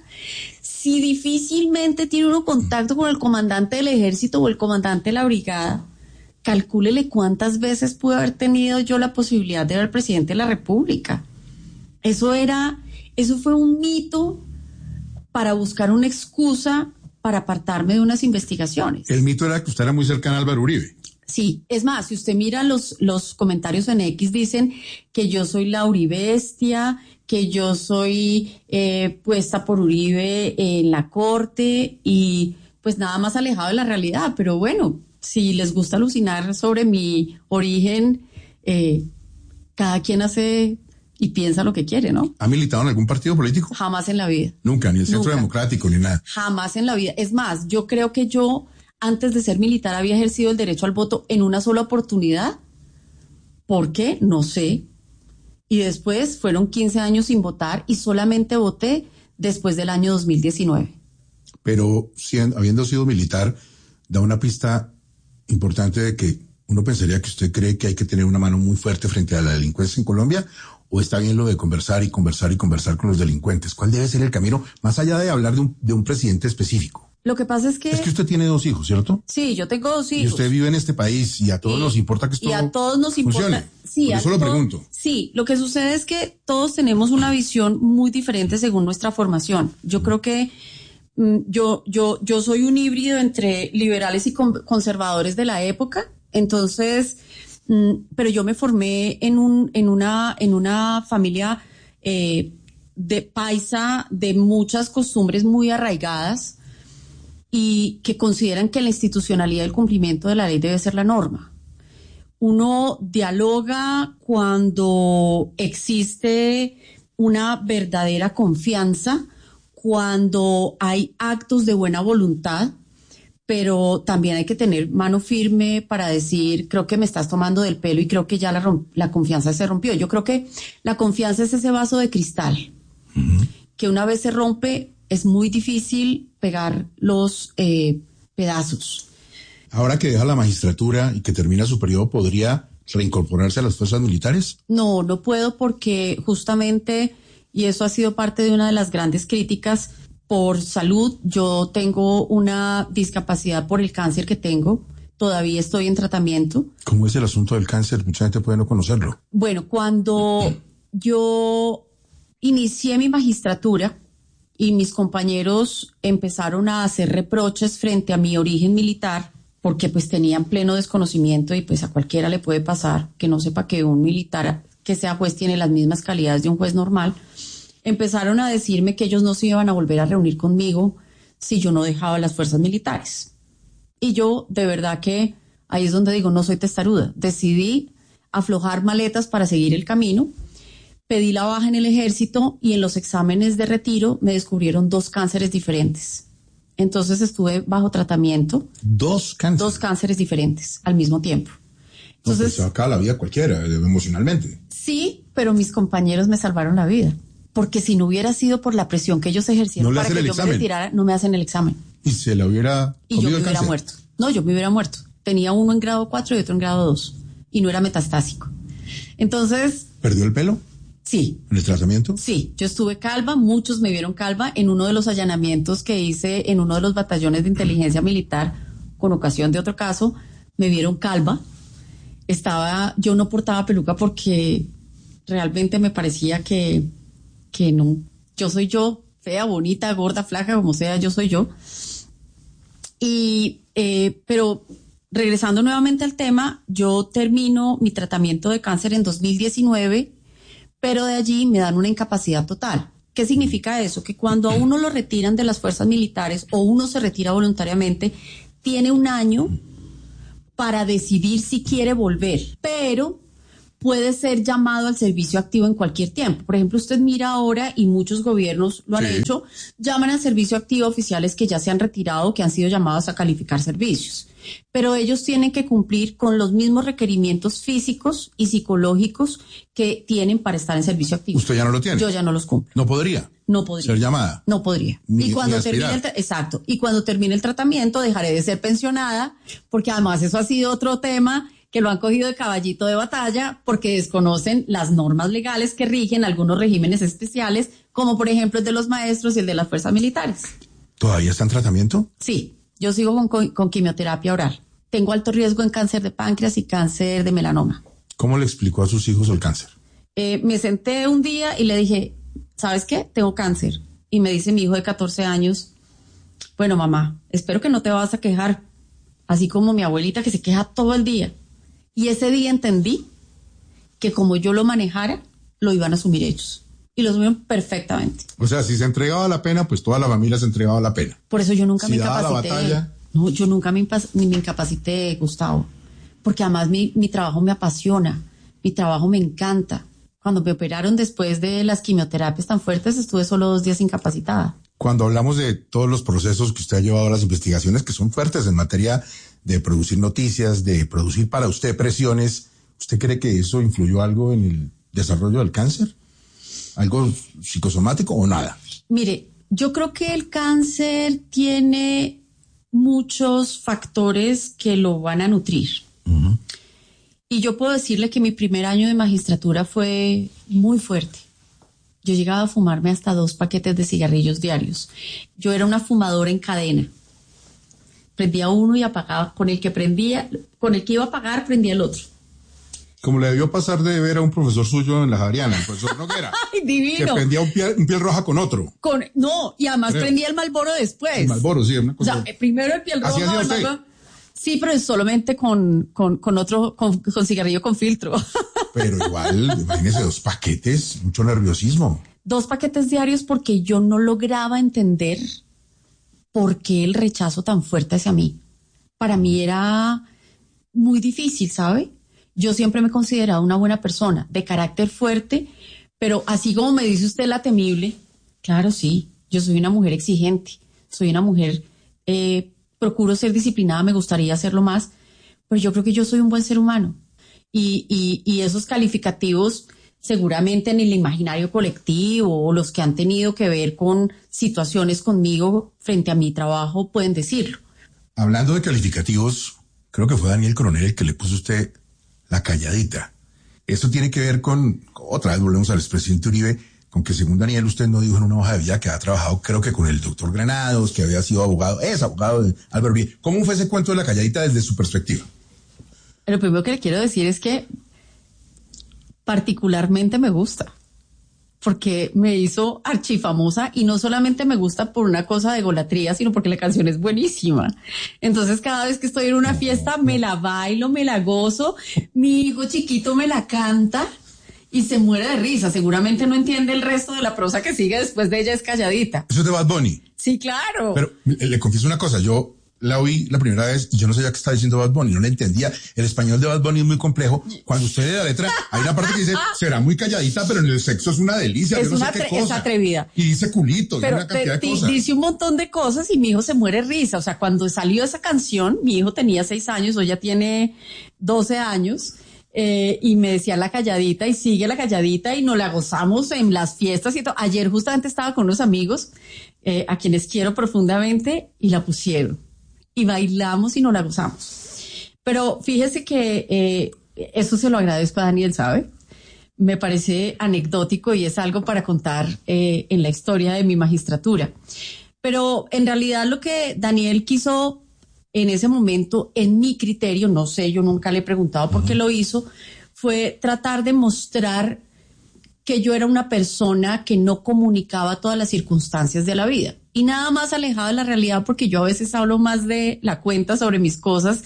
Speaker 7: Si difícilmente tiene uno contacto con el comandante del ejército o el comandante de la brigada, calcúlele cuántas veces pude haber tenido yo la posibilidad de ver al presidente de la República. Eso era, eso fue un mito para buscar una excusa para apartarme de unas investigaciones.
Speaker 6: El mito era que usted era muy cercano a Álvaro Uribe.
Speaker 7: Sí, es más, si usted mira los, los comentarios en X, dicen que yo soy la Uribestia, que yo soy eh, puesta por Uribe en la corte y pues nada más alejado de la realidad. Pero bueno, si les gusta alucinar sobre mi origen, eh, cada quien hace y piensa lo que quiere, ¿no?
Speaker 6: ¿Ha militado en algún partido político?
Speaker 7: Jamás en la vida.
Speaker 6: Nunca, ni el Centro
Speaker 7: Nunca.
Speaker 6: Democrático, ni nada.
Speaker 7: Jamás en la vida. Es más, yo creo que yo, antes de ser militar, había ejercido el derecho al voto en una sola oportunidad. ¿Por qué? No sé. Y después fueron quince años sin votar y solamente voté después del año dos mil diecinueve.
Speaker 6: Pero siendo, habiendo sido militar, da una pista importante de que uno pensaría que usted cree que hay que tener una mano muy fuerte frente a la delincuencia en Colombia, o está bien lo de conversar y conversar y conversar con los delincuentes. ¿Cuál debe ser el camino, más allá de hablar de un, de un presidente específico?
Speaker 7: Lo que pasa es que...
Speaker 6: Es que usted tiene dos hijos, ¿cierto?
Speaker 7: Sí, yo tengo dos hijos.
Speaker 6: Y usted vive en este país y a todos
Speaker 7: Y-
Speaker 6: nos importa que esto
Speaker 7: y a todos nos importa.
Speaker 6: funcione.
Speaker 7: Sí,
Speaker 6: Por
Speaker 7: a
Speaker 6: eso lo
Speaker 7: to-
Speaker 6: pregunto.
Speaker 7: Sí, lo que sucede es que todos tenemos una visión muy diferente según nuestra formación. Yo creo que mm, yo, yo, yo soy un híbrido entre liberales y con- conservadores de la época. Entonces, mm, pero yo me formé en un, en una, en una familia eh, de paisa de muchas costumbres muy arraigadas y que consideran que la institucionalidad y el cumplimiento de la ley debe ser la norma. Uno dialoga cuando existe una verdadera confianza, cuando hay actos de buena voluntad, pero también hay que tener mano firme para decir, creo que me estás tomando del pelo y creo que ya la, romp- la confianza se rompió. Yo creo que la confianza es ese vaso de cristal, uh-huh. que una vez se rompe es muy difícil pegar los eh, pedazos.
Speaker 6: Ahora que deja la magistratura y que termina su periodo, ¿podría reincorporarse a las fuerzas militares?
Speaker 7: No, no puedo porque justamente, y eso ha sido parte de una de las grandes críticas, por salud, yo tengo una discapacidad por el cáncer que tengo, todavía estoy en tratamiento.
Speaker 6: ¿Cómo es el asunto del cáncer? Mucha gente puede no conocerlo.
Speaker 7: Bueno, cuando yo inicié mi magistratura y mis compañeros empezaron a hacer reproches frente a mi origen militar, porque pues tenían pleno desconocimiento y pues a cualquiera le puede pasar que no sepa que un militar que sea juez tiene las mismas calidades de un juez normal, empezaron a decirme que ellos no se iban a volver a reunir conmigo si yo no dejaba las fuerzas militares. Y yo, de verdad que ahí es donde digo, no soy testaruda. Decidí aflojar maletas para seguir el camino, pedí la baja en el ejército y en los exámenes de retiro me descubrieron dos cánceres diferentes. Entonces estuve bajo tratamiento.
Speaker 6: ¿Dos cánceres?
Speaker 7: Dos cánceres diferentes al mismo tiempo. Entonces,
Speaker 6: no, pues se acaba la vida cualquiera, emocionalmente.
Speaker 7: Sí, pero mis compañeros me salvaron la vida. Porque si no hubiera sido por la presión que ellos ejercieron
Speaker 6: ¿No
Speaker 7: para que yo
Speaker 6: examen?
Speaker 7: me retirara, no me hacen el examen.
Speaker 6: ¿Y se la hubiera
Speaker 7: Y yo me
Speaker 6: el
Speaker 7: hubiera
Speaker 6: cáncer?
Speaker 7: muerto. No, yo me hubiera muerto. Tenía uno en grado cuatro y otro en grado dos. Y no era metastásico. Entonces...
Speaker 6: ¿Perdió el pelo?
Speaker 7: Sí.
Speaker 6: ¿En el tratamiento?
Speaker 7: Sí, yo estuve calva, muchos me vieron calva en uno de los allanamientos que hice en uno de los batallones de inteligencia militar con ocasión de otro caso, me vieron calva. Estaba, yo no portaba peluca porque realmente me parecía que, que no, yo soy yo, fea, bonita, gorda, flaca, como sea, yo soy yo. Y, eh, pero regresando nuevamente al tema, yo termino mi tratamiento de cáncer en dos mil diecinueve, pero de allí me dan una incapacidad total. ¿Qué significa eso? Que cuando a uno lo retiran de las fuerzas militares o uno se retira voluntariamente, tiene un año para decidir si quiere volver, pero puede ser llamado al servicio activo en cualquier tiempo. Por ejemplo, usted mira ahora, y muchos gobiernos lo han sí. hecho, llaman al servicio activo oficiales que ya se han retirado, que han sido llamados a calificar servicios. Pero ellos tienen que cumplir con los mismos requerimientos físicos y psicológicos que tienen para estar en servicio activo.
Speaker 6: ¿Usted ya no lo tiene?
Speaker 7: Yo ya no los cumplo.
Speaker 6: ¿No podría?
Speaker 7: No podría.
Speaker 6: ¿Ser llamada?
Speaker 7: No podría.
Speaker 6: Ni,
Speaker 7: y cuando
Speaker 6: ni
Speaker 7: termine el tra- exacto. Y cuando termine el tratamiento dejaré de ser pensionada, porque además eso ha sido otro tema que lo han cogido de caballito de batalla porque desconocen las normas legales que rigen algunos regímenes especiales, como por ejemplo el de los maestros y el de las fuerzas militares.
Speaker 6: ¿Todavía está en tratamiento?
Speaker 7: Sí, yo sigo con, con, con quimioterapia oral. Tengo alto riesgo en cáncer de páncreas y cáncer de melanoma.
Speaker 6: ¿Cómo le explicó a sus hijos el cáncer?
Speaker 7: Eh, me senté un día y le dije, ¿sabes qué? Tengo cáncer. Y me dice mi hijo de catorce años, bueno, mamá, espero que no te vas a quejar, así como mi abuelita que se queja todo el día. Y ese día entendí que como yo lo manejara, lo iban a asumir ellos. Y lo asumieron perfectamente.
Speaker 6: O sea, si se entregaba la pena, pues toda la familia se entregaba la pena.
Speaker 7: Por eso yo nunca
Speaker 6: si
Speaker 7: me
Speaker 6: daba
Speaker 7: incapacité.
Speaker 6: La batalla...
Speaker 7: No, yo nunca me, impas- ni me incapacité, Gustavo. Porque además mi, mi trabajo me apasiona. Mi trabajo me encanta. Cuando me operaron después de las quimioterapias tan fuertes, estuve solo dos días incapacitada.
Speaker 6: Cuando hablamos de todos los procesos que usted ha llevado a las investigaciones, que son fuertes en materia de producir noticias, de producir para usted presiones, ¿usted cree que eso influyó algo en el desarrollo del cáncer? ¿Algo psicosomático o nada?
Speaker 7: Mire, yo creo que el cáncer tiene muchos factores que lo van a nutrir. Uh-huh. Y yo puedo decirle que mi primer año de magistratura fue muy fuerte. Yo llegaba a fumarme hasta dos paquetes de cigarrillos diarios. Yo era una fumadora en cadena. Prendía uno y apagaba. Con el que prendía, con el que iba a apagar, prendía el otro.
Speaker 6: Como le debió pasar de ver a un profesor suyo en la Javeriana, el profesor Noguera.
Speaker 7: ¡Ay, divino!
Speaker 6: Que prendía un piel, un piel roja con otro.
Speaker 7: Con, no, y además Creo. prendía el Malboro después.
Speaker 6: El Malboro, sí. Una cosa.
Speaker 7: O sea, primero el piel roja.
Speaker 6: ¿Así hacía usted?
Speaker 7: Malboro. Sí, pero solamente con, con, con otro, con, con cigarrillo con filtro.
Speaker 6: Pero igual, imagínese, dos paquetes, mucho nerviosismo.
Speaker 7: Dos paquetes diarios porque yo no lograba entender por qué el rechazo tan fuerte hacia mí. Para mí era muy difícil, ¿sabe? Yo siempre me he considerado una buena persona, de carácter fuerte, pero así como me dice usted la temible, claro, sí, yo soy una mujer exigente, soy una mujer, eh, procuro ser disciplinada, me gustaría hacerlo más, pero yo creo que yo soy un buen ser humano. Y, y, y esos calificativos seguramente en el imaginario colectivo o los que han tenido que ver con situaciones conmigo frente a mi trabajo pueden decirlo.
Speaker 6: Hablando de calificativos, creo que fue Daniel Coronel el que le puso a usted la calladita. Esto tiene que ver con, otra vez volvemos al expresidente Uribe, con que según Daniel usted no dijo en una hoja de vida que ha trabajado creo que con el doctor Granados, que había sido abogado, es abogado de Álvaro Uribe. ¿Cómo fue ese cuento de la calladita desde su perspectiva?
Speaker 7: Lo primero que le quiero decir es que particularmente me gusta, porque me hizo archifamosa y no solamente me gusta por una cosa de golatría, sino porque la canción es buenísima. Entonces cada vez que estoy en una fiesta me la bailo, me la gozo, mi hijo chiquito me la canta y se muere de risa. Seguramente no entiende el resto de la prosa que sigue después de ella, es calladita.
Speaker 6: Eso es de Bad Bunny.
Speaker 7: Sí, claro.
Speaker 6: Pero le confieso una cosa, yo la oí la primera vez y yo no sabía qué estaba diciendo Bad Bunny, no la entendía. El español de Bad Bunny es muy complejo. Cuando usted lee la letra, hay una parte que dice, será muy calladita, pero en el sexo es una delicia.
Speaker 7: Es
Speaker 6: yo no
Speaker 7: una
Speaker 6: sé qué
Speaker 7: tre-
Speaker 6: cosa.
Speaker 7: es atrevida.
Speaker 6: Y dice culito,
Speaker 7: pero
Speaker 6: y una cantidad
Speaker 7: te,
Speaker 6: de cosas.
Speaker 7: Dice un montón de cosas y mi hijo se muere de risa. O sea, cuando salió esa canción, mi hijo tenía seis años, hoy ya tiene doce años. Eh, y me decía la calladita y sigue la calladita y nos la gozamos en las fiestas y todo. Ayer justamente estaba con unos amigos eh, a quienes quiero profundamente y la pusieron y bailamos y nos la gozamos. Pero fíjese que eh, eso se lo agradezco a Daniel, ¿sabe? Me parece anecdótico y es algo para contar eh, en la historia de mi magistratura. Pero en realidad lo que Daniel quiso en ese momento, en mi criterio, no sé, yo nunca le he preguntado por qué lo hizo, fue tratar de mostrar que yo era una persona que no comunicaba todas las circunstancias de la vida. Y nada más alejado de la realidad, porque yo a veces hablo más de la cuenta sobre mis cosas,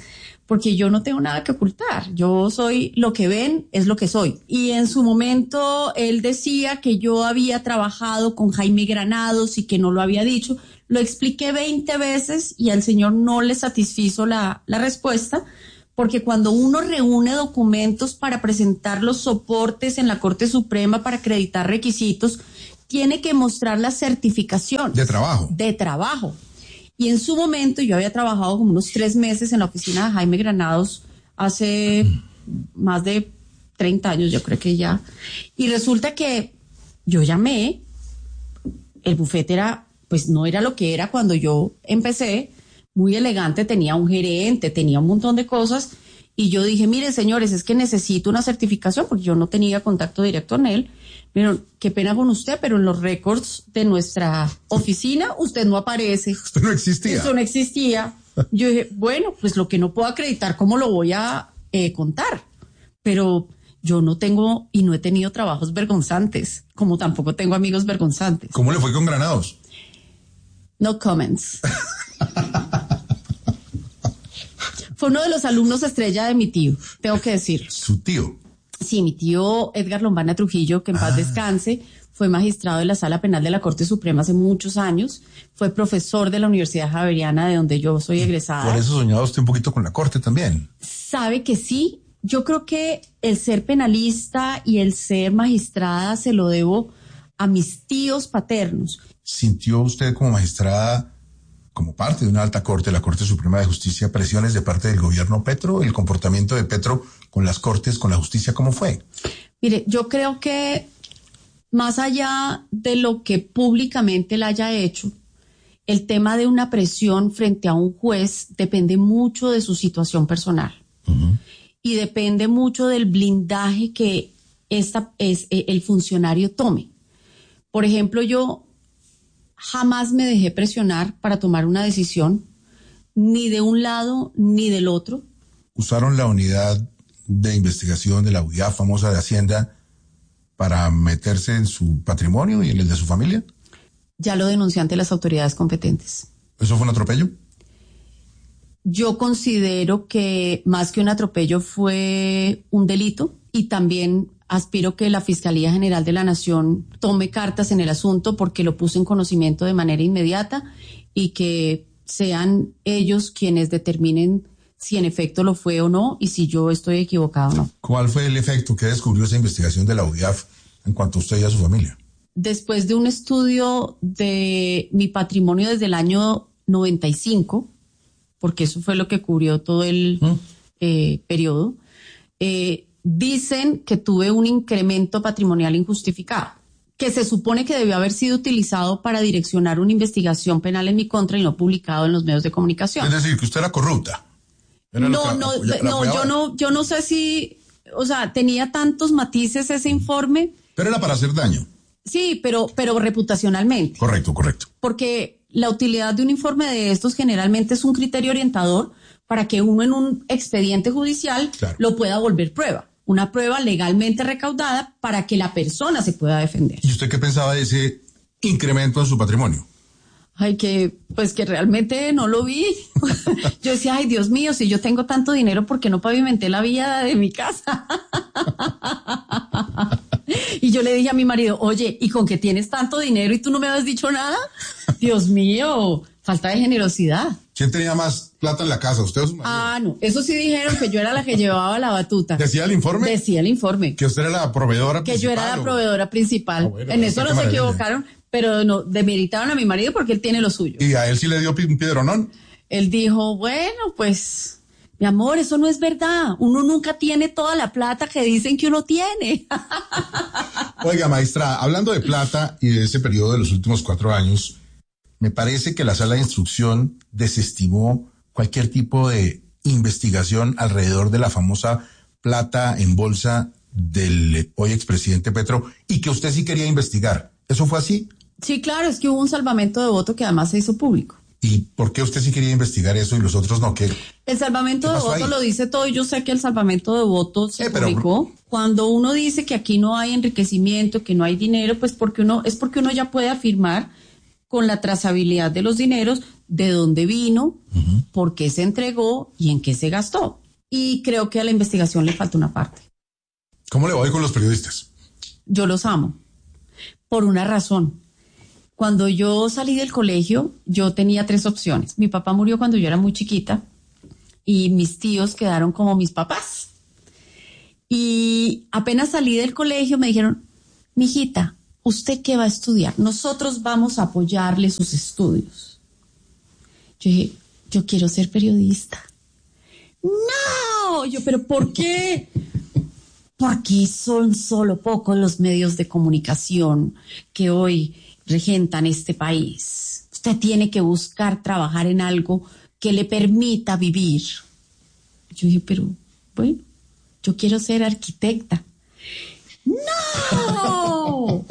Speaker 7: porque yo no tengo nada que ocultar. Yo soy lo que ven, es lo que soy. Y en su momento él decía que yo había trabajado con Jaime Granados y que no lo había dicho. Lo expliqué veinte veces y al señor no le satisfizo la, la respuesta, porque cuando uno reúne documentos para presentar los soportes en la Corte Suprema para acreditar requisitos, tiene que mostrar la certificación.
Speaker 6: De trabajo.
Speaker 7: De trabajo. Y en su momento yo había trabajado como unos tres meses en la oficina de Jaime Granados hace más de treinta años, yo creo que ya. Y resulta que yo llamé, el bufete era, pues no era lo que era cuando yo empecé, muy elegante, tenía un gerente, tenía un montón de cosas. Y yo dije, miren señores, es que necesito una certificación porque yo no tenía contacto directo con él. Miren, qué pena con usted, pero en los récords de nuestra oficina usted no aparece.
Speaker 6: Usted no existía.
Speaker 7: Eso no existía. Yo dije, bueno, pues lo que no puedo acreditar, ¿cómo lo voy a eh, contar? Pero yo no tengo y no he tenido trabajos vergonzantes, como tampoco tengo amigos vergonzantes.
Speaker 6: ¿Cómo le fue con Granados?
Speaker 7: No comments. Fue uno de los alumnos estrella de mi tío, tengo que decir.
Speaker 6: Su tío.
Speaker 7: Sí, mi tío Edgar Lombana Trujillo, que en paz ah. descanse, fue magistrado de la Sala Penal de la Corte Suprema hace muchos años, fue profesor de la Universidad Javeriana, de donde yo soy egresada.
Speaker 6: Por eso soñaba usted un poquito con la Corte también.
Speaker 7: Sabe que sí, yo creo que el ser penalista y el ser magistrada se lo debo a mis tíos paternos.
Speaker 6: ¿Sintió usted como magistrada, como parte de una alta corte, la Corte Suprema de Justicia, presiones de parte del gobierno Petro? ¿El comportamiento de Petro con las cortes, con la justicia, cómo fue?
Speaker 7: Mire, yo creo que más allá de lo que públicamente él haya hecho, el tema de una presión frente a un juez depende mucho de su situación personal. Uh-huh. Y depende mucho del blindaje que esta, es, el funcionario tome. Por ejemplo, yo jamás me dejé presionar para tomar una decisión, ni de un lado ni del otro.
Speaker 6: ¿Usaron la unidad de investigación de la U I A, famosa de Hacienda, para meterse en su patrimonio y en el de su familia?
Speaker 7: Ya lo denuncié ante las autoridades competentes.
Speaker 6: ¿Eso fue un atropello?
Speaker 7: Yo considero que más que un atropello fue un delito y también aspiro que la Fiscalía General de la Nación tome cartas en el asunto porque lo puse en conocimiento de manera inmediata y que sean ellos quienes determinen si en efecto lo fue o no y si yo estoy equivocado o no.
Speaker 6: ¿Cuál fue el efecto que descubrió esa investigación de la U I A F en cuanto a usted y a su familia?
Speaker 7: Después de un estudio de mi patrimonio desde el año noventa y cinco, porque eso fue lo que cubrió todo el ¿Mm? eh, periodo, eh, dicen que tuve un incremento patrimonial injustificado, que se supone que debió haber sido utilizado para direccionar una investigación penal en mi contra y no publicado en los medios de comunicación.
Speaker 6: Es decir, que usted era corrupta.
Speaker 7: Era no, que, no, la, la no, yo no, yo no sé si, o sea, tenía tantos matices ese informe.
Speaker 6: Pero era para hacer daño.
Speaker 7: Sí, pero, pero reputacionalmente.
Speaker 6: Correcto, correcto.
Speaker 7: Porque la utilidad de un informe de estos generalmente es un criterio orientador para que uno en un expediente judicial claro. lo pueda volver prueba. Una prueba legalmente recaudada para que la persona se pueda defender.
Speaker 6: ¿Y usted qué pensaba de ese incremento en su patrimonio?
Speaker 7: Ay, que, pues que realmente no lo vi. Yo decía, ay, Dios mío, si yo tengo tanto dinero, ¿por qué no pavimenté la vía de mi casa? Y yo le dije a mi marido, oye, ¿y con qué tienes tanto dinero y tú no me habías dicho nada? Dios mío, falta de generosidad.
Speaker 6: ¿Quién tenía más plata en la casa, usted o su marido?
Speaker 7: Ah, no, eso sí dijeron que yo era la que llevaba la batuta.
Speaker 6: ¿Decía el informe?
Speaker 7: Decía el informe.
Speaker 6: Que usted era la proveedora
Speaker 7: que
Speaker 6: principal.
Speaker 7: Que yo era la
Speaker 6: o...
Speaker 7: proveedora principal. Ah, bueno, en eso no se maravilla. equivocaron, pero no, demeritaron a mi marido porque él tiene lo suyo.
Speaker 6: ¿Y a él sí le dio un piedronón?
Speaker 7: Él dijo, bueno, pues, mi amor, eso no es verdad. Uno nunca tiene toda la plata que dicen que uno tiene.
Speaker 6: Oiga, maestra, hablando de plata y de ese periodo de los últimos cuatro años, me parece que la sala de instrucción desestimó cualquier tipo de investigación alrededor de la famosa plata en bolsa del hoy expresidente Petro y que usted sí quería investigar. ¿Eso fue así?
Speaker 7: Sí, claro, es que hubo un salvamento de voto que además se hizo público.
Speaker 6: ¿Y por qué usted sí quería investigar eso y los otros no? ¿Qué,
Speaker 7: el salvamento de voto ahí? Lo dice todo y yo sé que el salvamento de voto se
Speaker 6: eh, pero,
Speaker 7: publicó. Cuando uno dice que aquí no hay enriquecimiento, que no hay dinero, pues porque uno es porque uno ya puede afirmar con la trazabilidad de los dineros de dónde vino, uh-huh. por qué se entregó y en qué se gastó. y creo que a la investigación le falta una parte.
Speaker 6: ¿Cómo le va hoy con los periodistas?
Speaker 7: Yo los amo, por una razón. Cuando yo salí del colegio, yo tenía tres opciones. Mi papá murió cuando yo era muy chiquita y mis tíos quedaron como mis papás. Y apenas salí del colegio me dijeron, mijita, ¿usted qué va a estudiar? Nosotros vamos a apoyarle sus estudios. Yo dije, yo quiero ser periodista. No, yo, pero ¿por qué? Porque son solo pocos los medios de comunicación que hoy regentan este país. Usted tiene que buscar trabajar en algo que le permita vivir. Yo dije, pero bueno, yo quiero ser arquitecta. ¡No!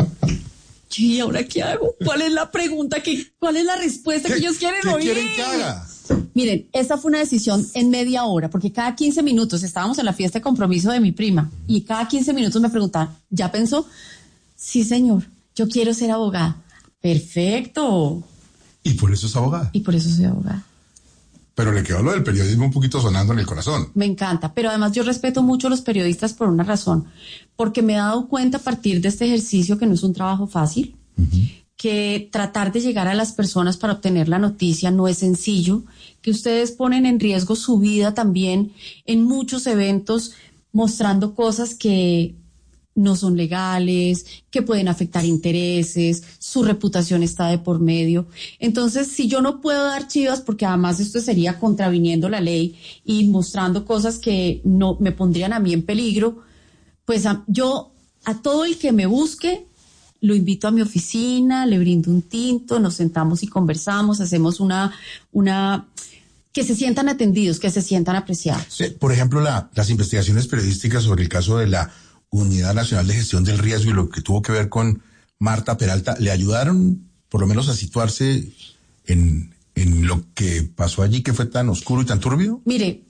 Speaker 7: ¿Y ahora qué hago? ¿Cuál es la pregunta? Que, ¿Cuál es la respuesta que ellos quieren
Speaker 6: ¿Qué
Speaker 7: oír?
Speaker 6: quieren que haga?
Speaker 7: Miren, esa fue una decisión en media hora, porque cada quince minutos estábamos en la fiesta de compromiso de mi prima y cada quince minutos me preguntaban, ¿ya pensó? Sí, señor, yo quiero ser abogada. Perfecto.
Speaker 6: Y por eso es abogada.
Speaker 7: Y por eso soy abogada.
Speaker 6: Pero le quedó lo del periodismo un poquito sonando en el corazón.
Speaker 7: Me encanta, pero además yo respeto mucho a los periodistas por una razón, porque me he dado cuenta a partir de este ejercicio que no es un trabajo fácil, uh-huh. que tratar de llegar a las personas para obtener la noticia no es sencillo, que ustedes ponen en riesgo su vida también en muchos eventos mostrando cosas que no son legales, que pueden afectar intereses, su reputación está de por medio. Entonces, si yo no puedo dar chivas, porque además esto sería contraviniendo la ley y mostrando cosas que no me pondrían a mí en peligro, pues a, yo a todo el que me busque lo invito a mi oficina, le brindo un tinto, nos sentamos y conversamos, hacemos una, una, que se sientan atendidos, que se sientan apreciados.
Speaker 6: Sí, por ejemplo, la, las investigaciones periodísticas sobre el caso de la Unidad Nacional de Gestión del Riesgo y lo que tuvo que ver con Marta Peralta, ¿le ayudaron por lo menos a situarse en, en lo que pasó allí, que fue tan oscuro y tan turbio?
Speaker 7: Mire,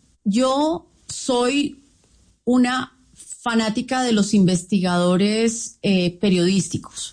Speaker 7: yo soy una fanática de los investigadores eh, periodísticos,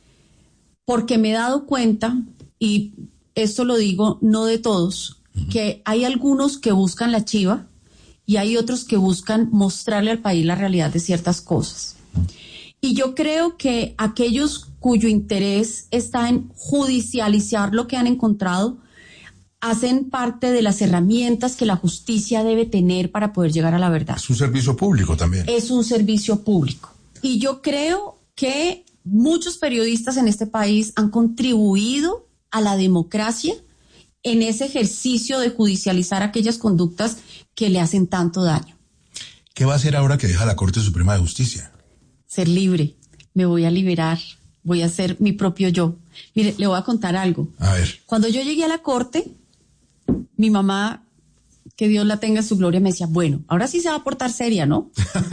Speaker 7: porque me he dado cuenta, y esto lo digo no de todos, uh-huh. que hay algunos que buscan la chiva y hay otros que buscan mostrarle al país la realidad de ciertas cosas. Y yo creo que aquellos cuyo interés está en judicializar lo que han encontrado, hacen parte de las herramientas que la justicia debe tener para poder llegar a la verdad.
Speaker 6: Es un servicio público también.
Speaker 7: Es un servicio público. Y yo creo que muchos periodistas en este país han contribuido a la democracia en ese ejercicio de judicializar aquellas conductas que le hacen tanto daño.
Speaker 6: ¿Qué va a hacer ahora que deja la Corte Suprema de Justicia?
Speaker 7: Ser libre. Me voy a liberar. Voy a ser mi propio yo. Mire, le voy a contar algo.
Speaker 6: A ver.
Speaker 7: Cuando yo llegué a la Corte, mi mamá, que Dios la tenga en su gloria, me decía, bueno, ahora sí se va a portar seria, ¿no?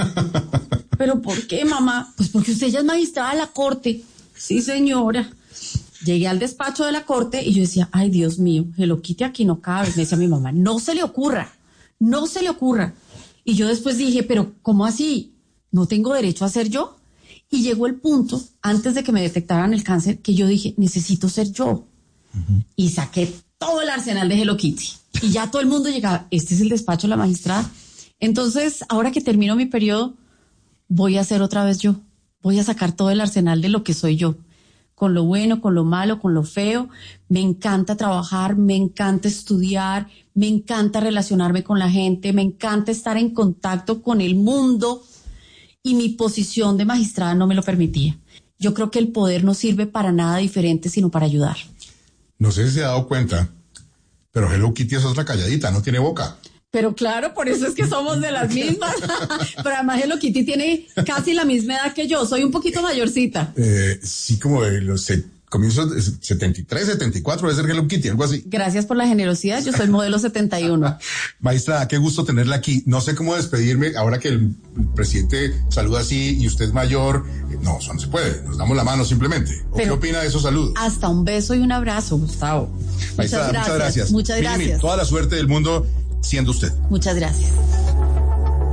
Speaker 7: ¿Pero por qué, mamá? Pues porque usted ya es magistrada de la Corte. Sí, señora. Llegué al despacho de la Corte y yo decía, ay, Dios mío, Hello Kitty aquí no cabe. Me decía mi mamá, no se le ocurra, no se le ocurra. Y yo después dije, pero ¿cómo así? ¿No tengo derecho a ser yo? Y llegó el punto, antes de que me detectaran el cáncer, que yo dije, necesito ser yo. Uh-huh. Y saqué todo el arsenal de Hello Kitty. Y ya todo el mundo llegaba, este es el despacho de la magistrada. Entonces, ahora que termino mi periodo, voy a ser otra vez yo. Voy a sacar todo el arsenal de lo que soy yo. Con lo bueno, con lo malo, con lo feo. Me encanta trabajar, me encanta estudiar, me encanta relacionarme con la gente, me encanta estar en contacto con el mundo. Y mi posición de magistrada no me lo permitía. Yo creo que el poder no sirve para nada diferente, sino para ayudar.
Speaker 6: No sé si se ha dado cuenta, pero Hello Kitty es otra calladita, no tiene boca.
Speaker 7: Pero claro, por eso es que somos de las mismas. Pero además Hello Kitty tiene casi la misma edad que yo, soy un poquito mayorcita.
Speaker 6: Eh, sí, como de los se, comienzos de setenta y tres, setenta y cuatro, debe ser Hello Kitty, algo así.
Speaker 7: Gracias por la generosidad, yo soy modelo setenta y uno.
Speaker 6: Maestra, qué gusto tenerla aquí. No sé cómo despedirme ahora que el presidente saluda así y usted es mayor. No, eso no se puede, nos damos la mano simplemente. ¿O qué opina de esos saludos?
Speaker 7: Hasta un beso y un abrazo, Gustavo.
Speaker 6: Maestra, muchas gracias. Muchas gracias.
Speaker 7: Muchas gracias.
Speaker 6: Mire, toda la suerte del mundo siendo usted.
Speaker 7: Muchas gracias.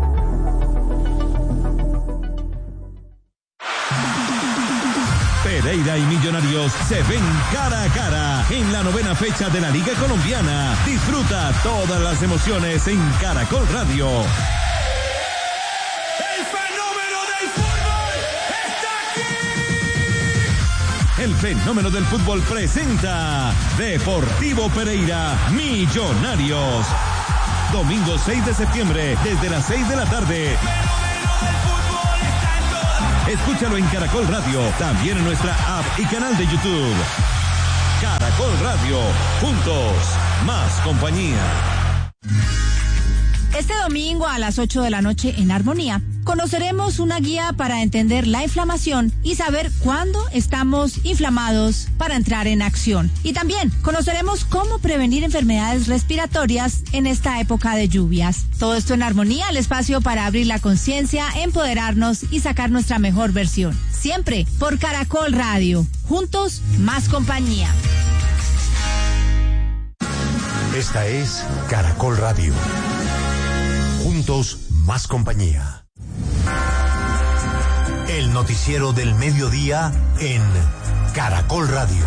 Speaker 3: Pereira Pereira y Millonarios se ven cara a cara en la novena fecha de la Liga Colombiana. Disfruta todas las emociones en Caracol Radio.
Speaker 4: El fenómeno del fútbol está aquí.
Speaker 3: El fenómeno del fútbol presenta Deportivo Pereira Millonarios. Domingo seis de septiembre, desde las seis de la tarde. Escúchalo en Caracol Radio, también en nuestra app y canal de YouTube. Caracol Radio, juntos, más compañía.
Speaker 8: Este domingo a las ocho de la noche en Armonía, conoceremos una guía para entender la inflamación y saber cuándo estamos inflamados para entrar en acción. Y también conoceremos cómo prevenir enfermedades respiratorias en esta época de lluvias. Todo esto en Armonía, el espacio para abrir la conciencia, empoderarnos y sacar nuestra mejor versión. Siempre por Caracol Radio. Juntos, más compañía.
Speaker 5: Esta es Caracol Radio. Juntos, más compañía. El noticiero del mediodía en Caracol Radio.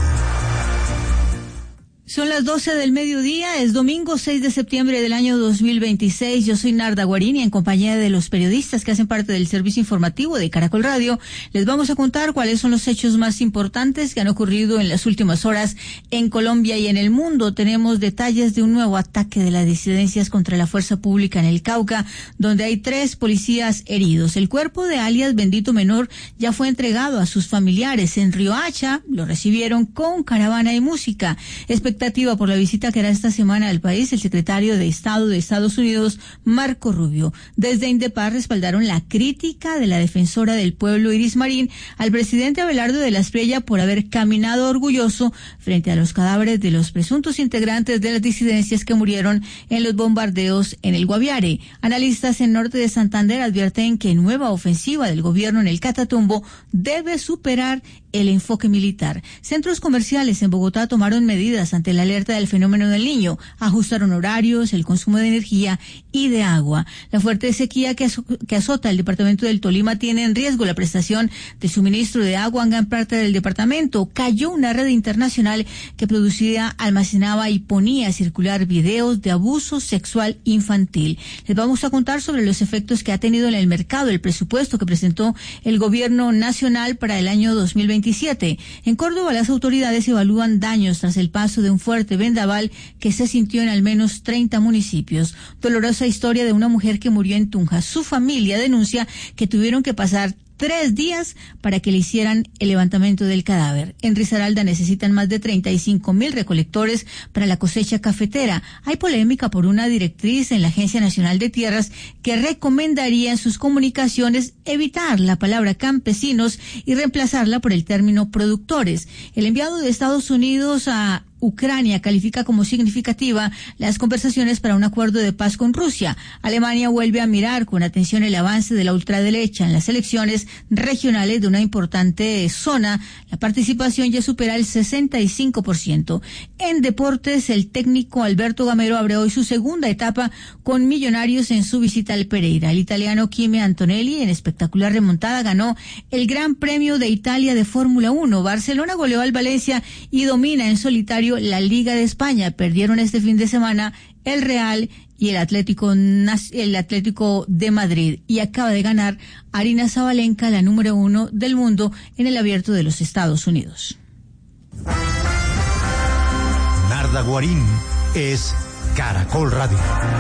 Speaker 8: Son las doce del mediodía, es domingo seis de septiembre del año dos mil veintiséis. Yo soy Narda Guarini, en compañía de los periodistas que hacen parte del servicio informativo de Caracol Radio. Les vamos a contar cuáles son los hechos más importantes que han ocurrido en las últimas horas en Colombia y en el mundo. Tenemos detalles de un nuevo ataque de las disidencias contra la fuerza pública en el Cauca, donde hay tres policías heridos. El cuerpo de alias Bendito Menor ya fue entregado a sus familiares. En Riohacha lo recibieron con caravana y música. Expectativa por la visita que hará esta semana al país el secretario de Estado de Estados Unidos, Marco Rubio. Desde Indepar respaldaron la crítica de la defensora del pueblo, Iris Marín, al presidente Abelardo de la Espriella por haber caminado orgulloso frente a los cadáveres de los presuntos integrantes de las disidencias que murieron en los bombardeos en el Guaviare. Analistas en Norte de Santander advierten que nueva ofensiva del gobierno en el Catatumbo debe superar el enfoque militar. Centros comerciales en Bogotá tomaron medidas ante la alerta del fenómeno del Niño, ajustaron horarios, el consumo de energía y de agua. La fuerte sequía que, azo- que azota el departamento del Tolima tiene en riesgo la prestación de suministro de agua en gran parte del departamento. Cayó una red internacional que producía, almacenaba y ponía a circular videos de abuso sexual infantil. Les vamos a contar sobre los efectos que ha tenido en el mercado el presupuesto que presentó el gobierno nacional para el año dos mil veintisiete. En Córdoba, las autoridades evalúan daños tras el paso de un fuerte vendaval que se sintió en al menos treinta municipios. Dolorosa historia de una mujer que murió en Tunja. Su familia denuncia que tuvieron que pasar tres días para que le hicieran el levantamiento del cadáver. En Risaralda necesitan más de treinta y cinco mil recolectores para la cosecha cafetera. Hay polémica por una directriz en la Agencia Nacional de Tierras que recomendaría en sus comunicaciones evitar la palabra campesinos y reemplazarla por el término productores. El enviado de Estados Unidos a Ucrania califica como significativa las conversaciones para un acuerdo de paz con Rusia. Alemania vuelve a mirar con atención el avance de la ultraderecha en las elecciones regionales de una importante zona. La participación ya supera el sesenta y cinco por ciento. En deportes, el técnico Alberto Gamero abre hoy su segunda etapa con Millonarios en su visita al Pereira. El italiano Kimi Antonelli, en espectacular remontada, ganó el Gran Premio de Italia de Fórmula uno. Barcelona goleó al Valencia y domina en solitario la Liga de España. Perdieron este fin de semana el Real y el Atlético, el Atlético de Madrid. Y acaba de ganar Aryna Sabalenka, la número uno del mundo en el Abierto de los Estados Unidos.
Speaker 5: Narda Guarín es Caracol Radio.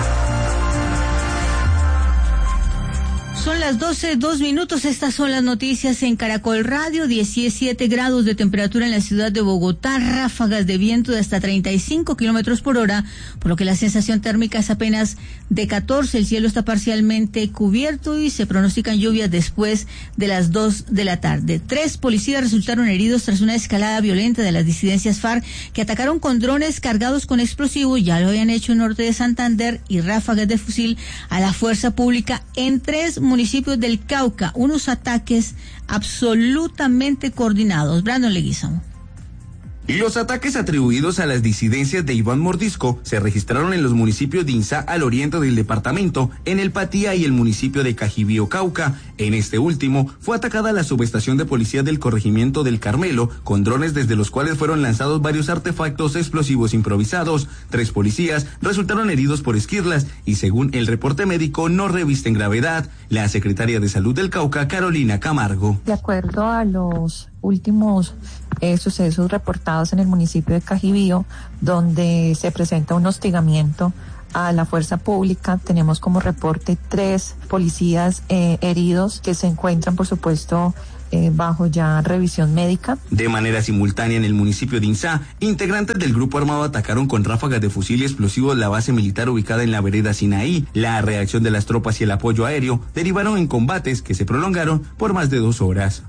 Speaker 8: Son las doce, dos minutos. Estas son las noticias en Caracol Radio. diecisiete grados de temperatura en la ciudad de Bogotá, ráfagas de viento de hasta treinta y cinco kilómetros por hora, por lo que la sensación térmica es apenas de catorce. El cielo está parcialmente cubierto y se pronostican lluvias después de las dos de la tarde. Tres policías resultaron heridos tras una escalada violenta de las disidencias FARC que atacaron con drones cargados con explosivos, ya lo habían hecho en Norte de Santander, y ráfagas de fusil a la fuerza pública en tres municipios del Cauca, unos ataques absolutamente coordinados. Brandon Leguizamo.
Speaker 9: Los ataques atribuidos a las disidencias de Iván Mordisco se registraron en los municipios de Inzá al oriente del departamento, en el Patía y el municipio de Cajibío, Cauca. En este último, fue atacada la subestación de policía del corregimiento del Carmelo, con drones desde los cuales fueron lanzados varios artefactos explosivos improvisados. Tres policías resultaron heridos por esquirlas y, según el reporte médico, no revisten gravedad. La secretaria de Salud del Cauca, Carolina Camargo.
Speaker 10: De acuerdo a los últimos eh, sucesos reportados en el municipio de Cajibío, donde se presenta un hostigamiento a la fuerza pública, tenemos como reporte tres policías eh, heridos que se encuentran, por supuesto, eh, bajo ya revisión médica.
Speaker 9: De manera simultánea en el municipio de Inzá, integrantes del grupo armado atacaron con ráfagas de fusil y explosivos la base militar ubicada en la vereda Sinaí. La reacción de las tropas y el apoyo aéreo derivaron en combates que se prolongaron por más de dos horas.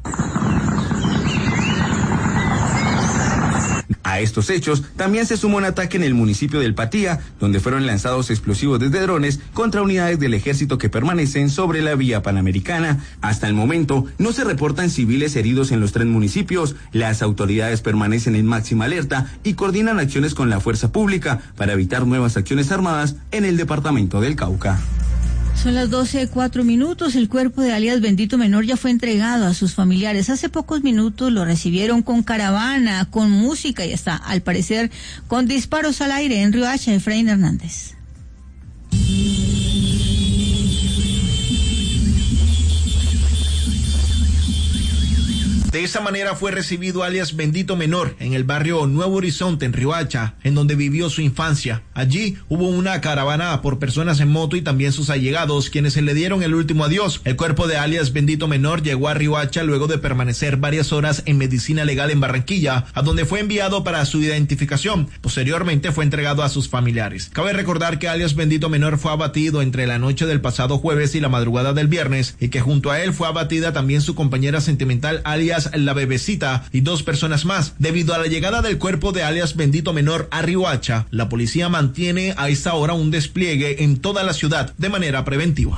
Speaker 9: A estos hechos también se sumó un ataque en el municipio del Patía, donde fueron lanzados explosivos desde drones contra unidades del ejército que permanecen sobre la vía panamericana. Hasta el momento no se reportan civiles heridos en los tres municipios. Las autoridades permanecen en máxima alerta y coordinan acciones con la fuerza pública para evitar nuevas acciones armadas en el departamento del Cauca.
Speaker 8: Son las doce, cuatro minutos. El cuerpo de alias Bendito Menor ya fue entregado a sus familiares. Hace pocos minutos lo recibieron con caravana, con música y hasta, al parecer, con disparos al aire en Riohacha. Efraín Hernández.
Speaker 11: De esa manera fue recibido alias Bendito Menor en el barrio Nuevo Horizonte, en Riohacha, en donde vivió su infancia. Allí hubo una caravana por personas en moto y también sus allegados, quienes se le dieron el último adiós. El cuerpo de alias Bendito Menor llegó a Riohacha luego de permanecer varias horas en medicina legal en Barranquilla, a donde fue enviado para su identificación. Posteriormente fue entregado a sus familiares. Cabe recordar que alias Bendito Menor fue abatido entre la noche del pasado jueves y la madrugada del viernes, y que junto a él fue abatida también su compañera sentimental alias La Bebecita y dos personas más. Debido a la llegada del cuerpo de alias Bendito Menor a Riohacha, la policía mantiene a esta hora un despliegue en toda la ciudad de manera preventiva.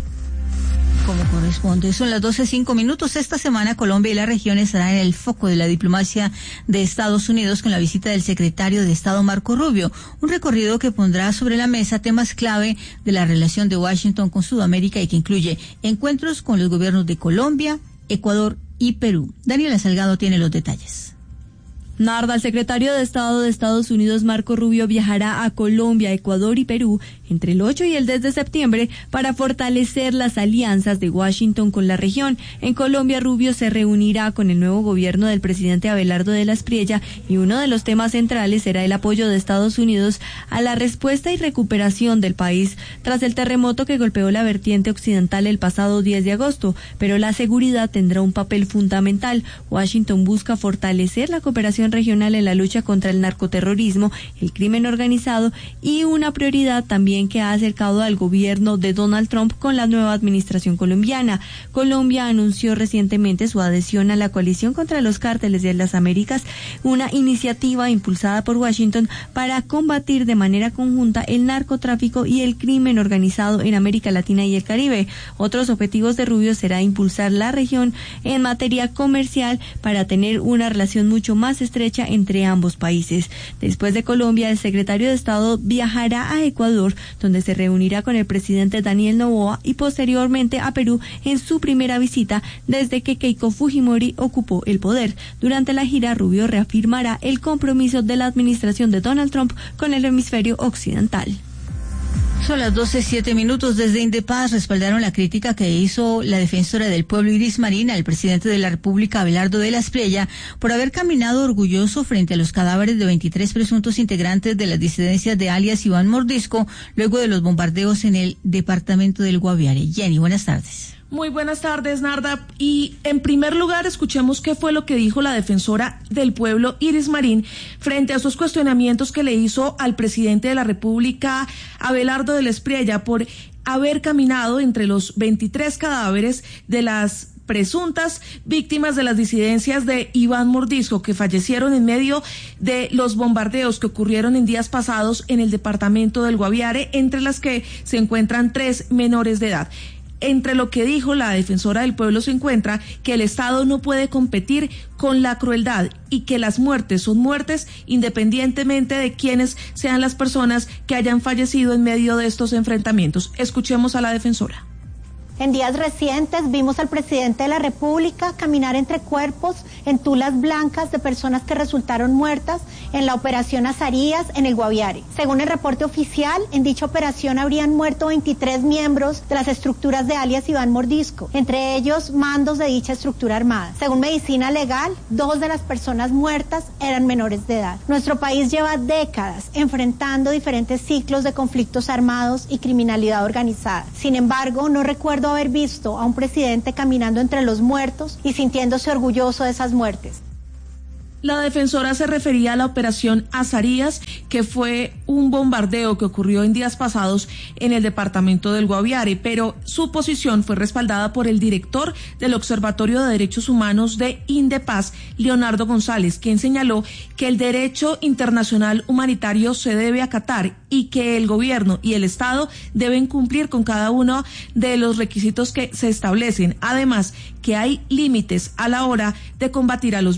Speaker 8: Como corresponde, son las doce, cinco minutos. Esta semana Colombia y la región estarán en el foco de la diplomacia de Estados Unidos con la visita del secretario de Estado Marco Rubio, un recorrido que pondrá sobre la mesa temas clave de la relación de Washington con Sudamérica y que incluye encuentros con los gobiernos de Colombia, Ecuador y Perú. Daniela Salgado tiene los detalles.
Speaker 12: Narda, el secretario de Estado de Estados Unidos, Marco Rubio, viajará a Colombia, Ecuador y Perú entre el ocho y el diez de septiembre para fortalecer las alianzas de Washington con la región. En Colombia, Rubio se reunirá con el nuevo gobierno del presidente Abelardo de la Espriella y uno de los temas centrales será el apoyo de Estados Unidos a la respuesta y recuperación del país tras el terremoto que golpeó la vertiente occidental el pasado diez de agosto, pero la seguridad tendrá un papel fundamental. Washington busca fortalecer la cooperación regional en la lucha contra el narcoterrorismo, el crimen organizado y una prioridad también que ha acercado al gobierno de Donald Trump con la nueva administración colombiana. Colombia anunció recientemente su adhesión a la coalición contra los cárteles de las Américas, una iniciativa impulsada por Washington para combatir de manera conjunta el narcotráfico y el crimen organizado en América Latina y el Caribe. Otros objetivos de Rubio será impulsar la región en materia comercial para tener una relación mucho más estrecha entre ambos países. Después de Colombia, el secretario de Estado viajará a Ecuador, donde se reunirá con el presidente Daniel Noboa, y posteriormente a Perú en su primera visita desde que Keiko Fujimori ocupó el poder. Durante la gira, Rubio reafirmará el compromiso de la administración de Donald Trump con el hemisferio occidental.
Speaker 8: Son las doce, siete minutos. Desde Indepaz respaldaron la crítica que hizo la defensora del pueblo Iris Marín al presidente de la República, Abelardo de la Espriella, por haber caminado orgulloso frente a los cadáveres de veintitrés presuntos integrantes de las disidencias de alias Iván Mordisco luego de los bombardeos en el departamento del Guaviare. Jenny, buenas tardes.
Speaker 13: Muy buenas tardes, Narda. Y en primer lugar, escuchemos qué fue lo que dijo la defensora del pueblo, Iris Marín, frente a esos cuestionamientos que le hizo al presidente de la República, Abelardo de la Espriella, por haber caminado entre los veintitrés cadáveres de las presuntas víctimas de las disidencias de Iván Mordisco, que fallecieron en medio de los bombardeos que ocurrieron en días pasados en el departamento del Guaviare, entre las que se encuentran tres menores de edad. Entre lo que dijo la defensora del pueblo se encuentra que el Estado no puede competir con la crueldad y que las muertes son muertes independientemente de quiénes sean las personas que hayan fallecido en medio de estos enfrentamientos. Escuchemos a la defensora.
Speaker 14: En días recientes vimos al presidente de la República caminar entre cuerpos en tulas blancas de personas que resultaron muertas en la operación Azarías en el Guaviare. Según el reporte oficial, en dicha operación habrían muerto veintitrés miembros de las estructuras de alias Iván Mordisco, entre ellos mandos de dicha estructura armada. Según Medicina Legal, dos de las personas muertas eran menores de edad. Nuestro país lleva décadas enfrentando diferentes ciclos de conflictos armados y criminalidad organizada. Sin embargo, no recuerdo haber visto a un presidente caminando entre los muertos y sintiéndose orgulloso de esas muertes.
Speaker 13: La defensora se refería a la operación Azarías, que fue un bombardeo que ocurrió en días pasados en el departamento del Guaviare, pero su posición fue respaldada por el director del Observatorio de Derechos Humanos de Indepaz, Leonardo González, quien señaló que el derecho internacional humanitario se debe acatar y que el gobierno y el Estado deben cumplir con cada uno de los requisitos que se establecen. Además, que hay límites a la hora de combatir a los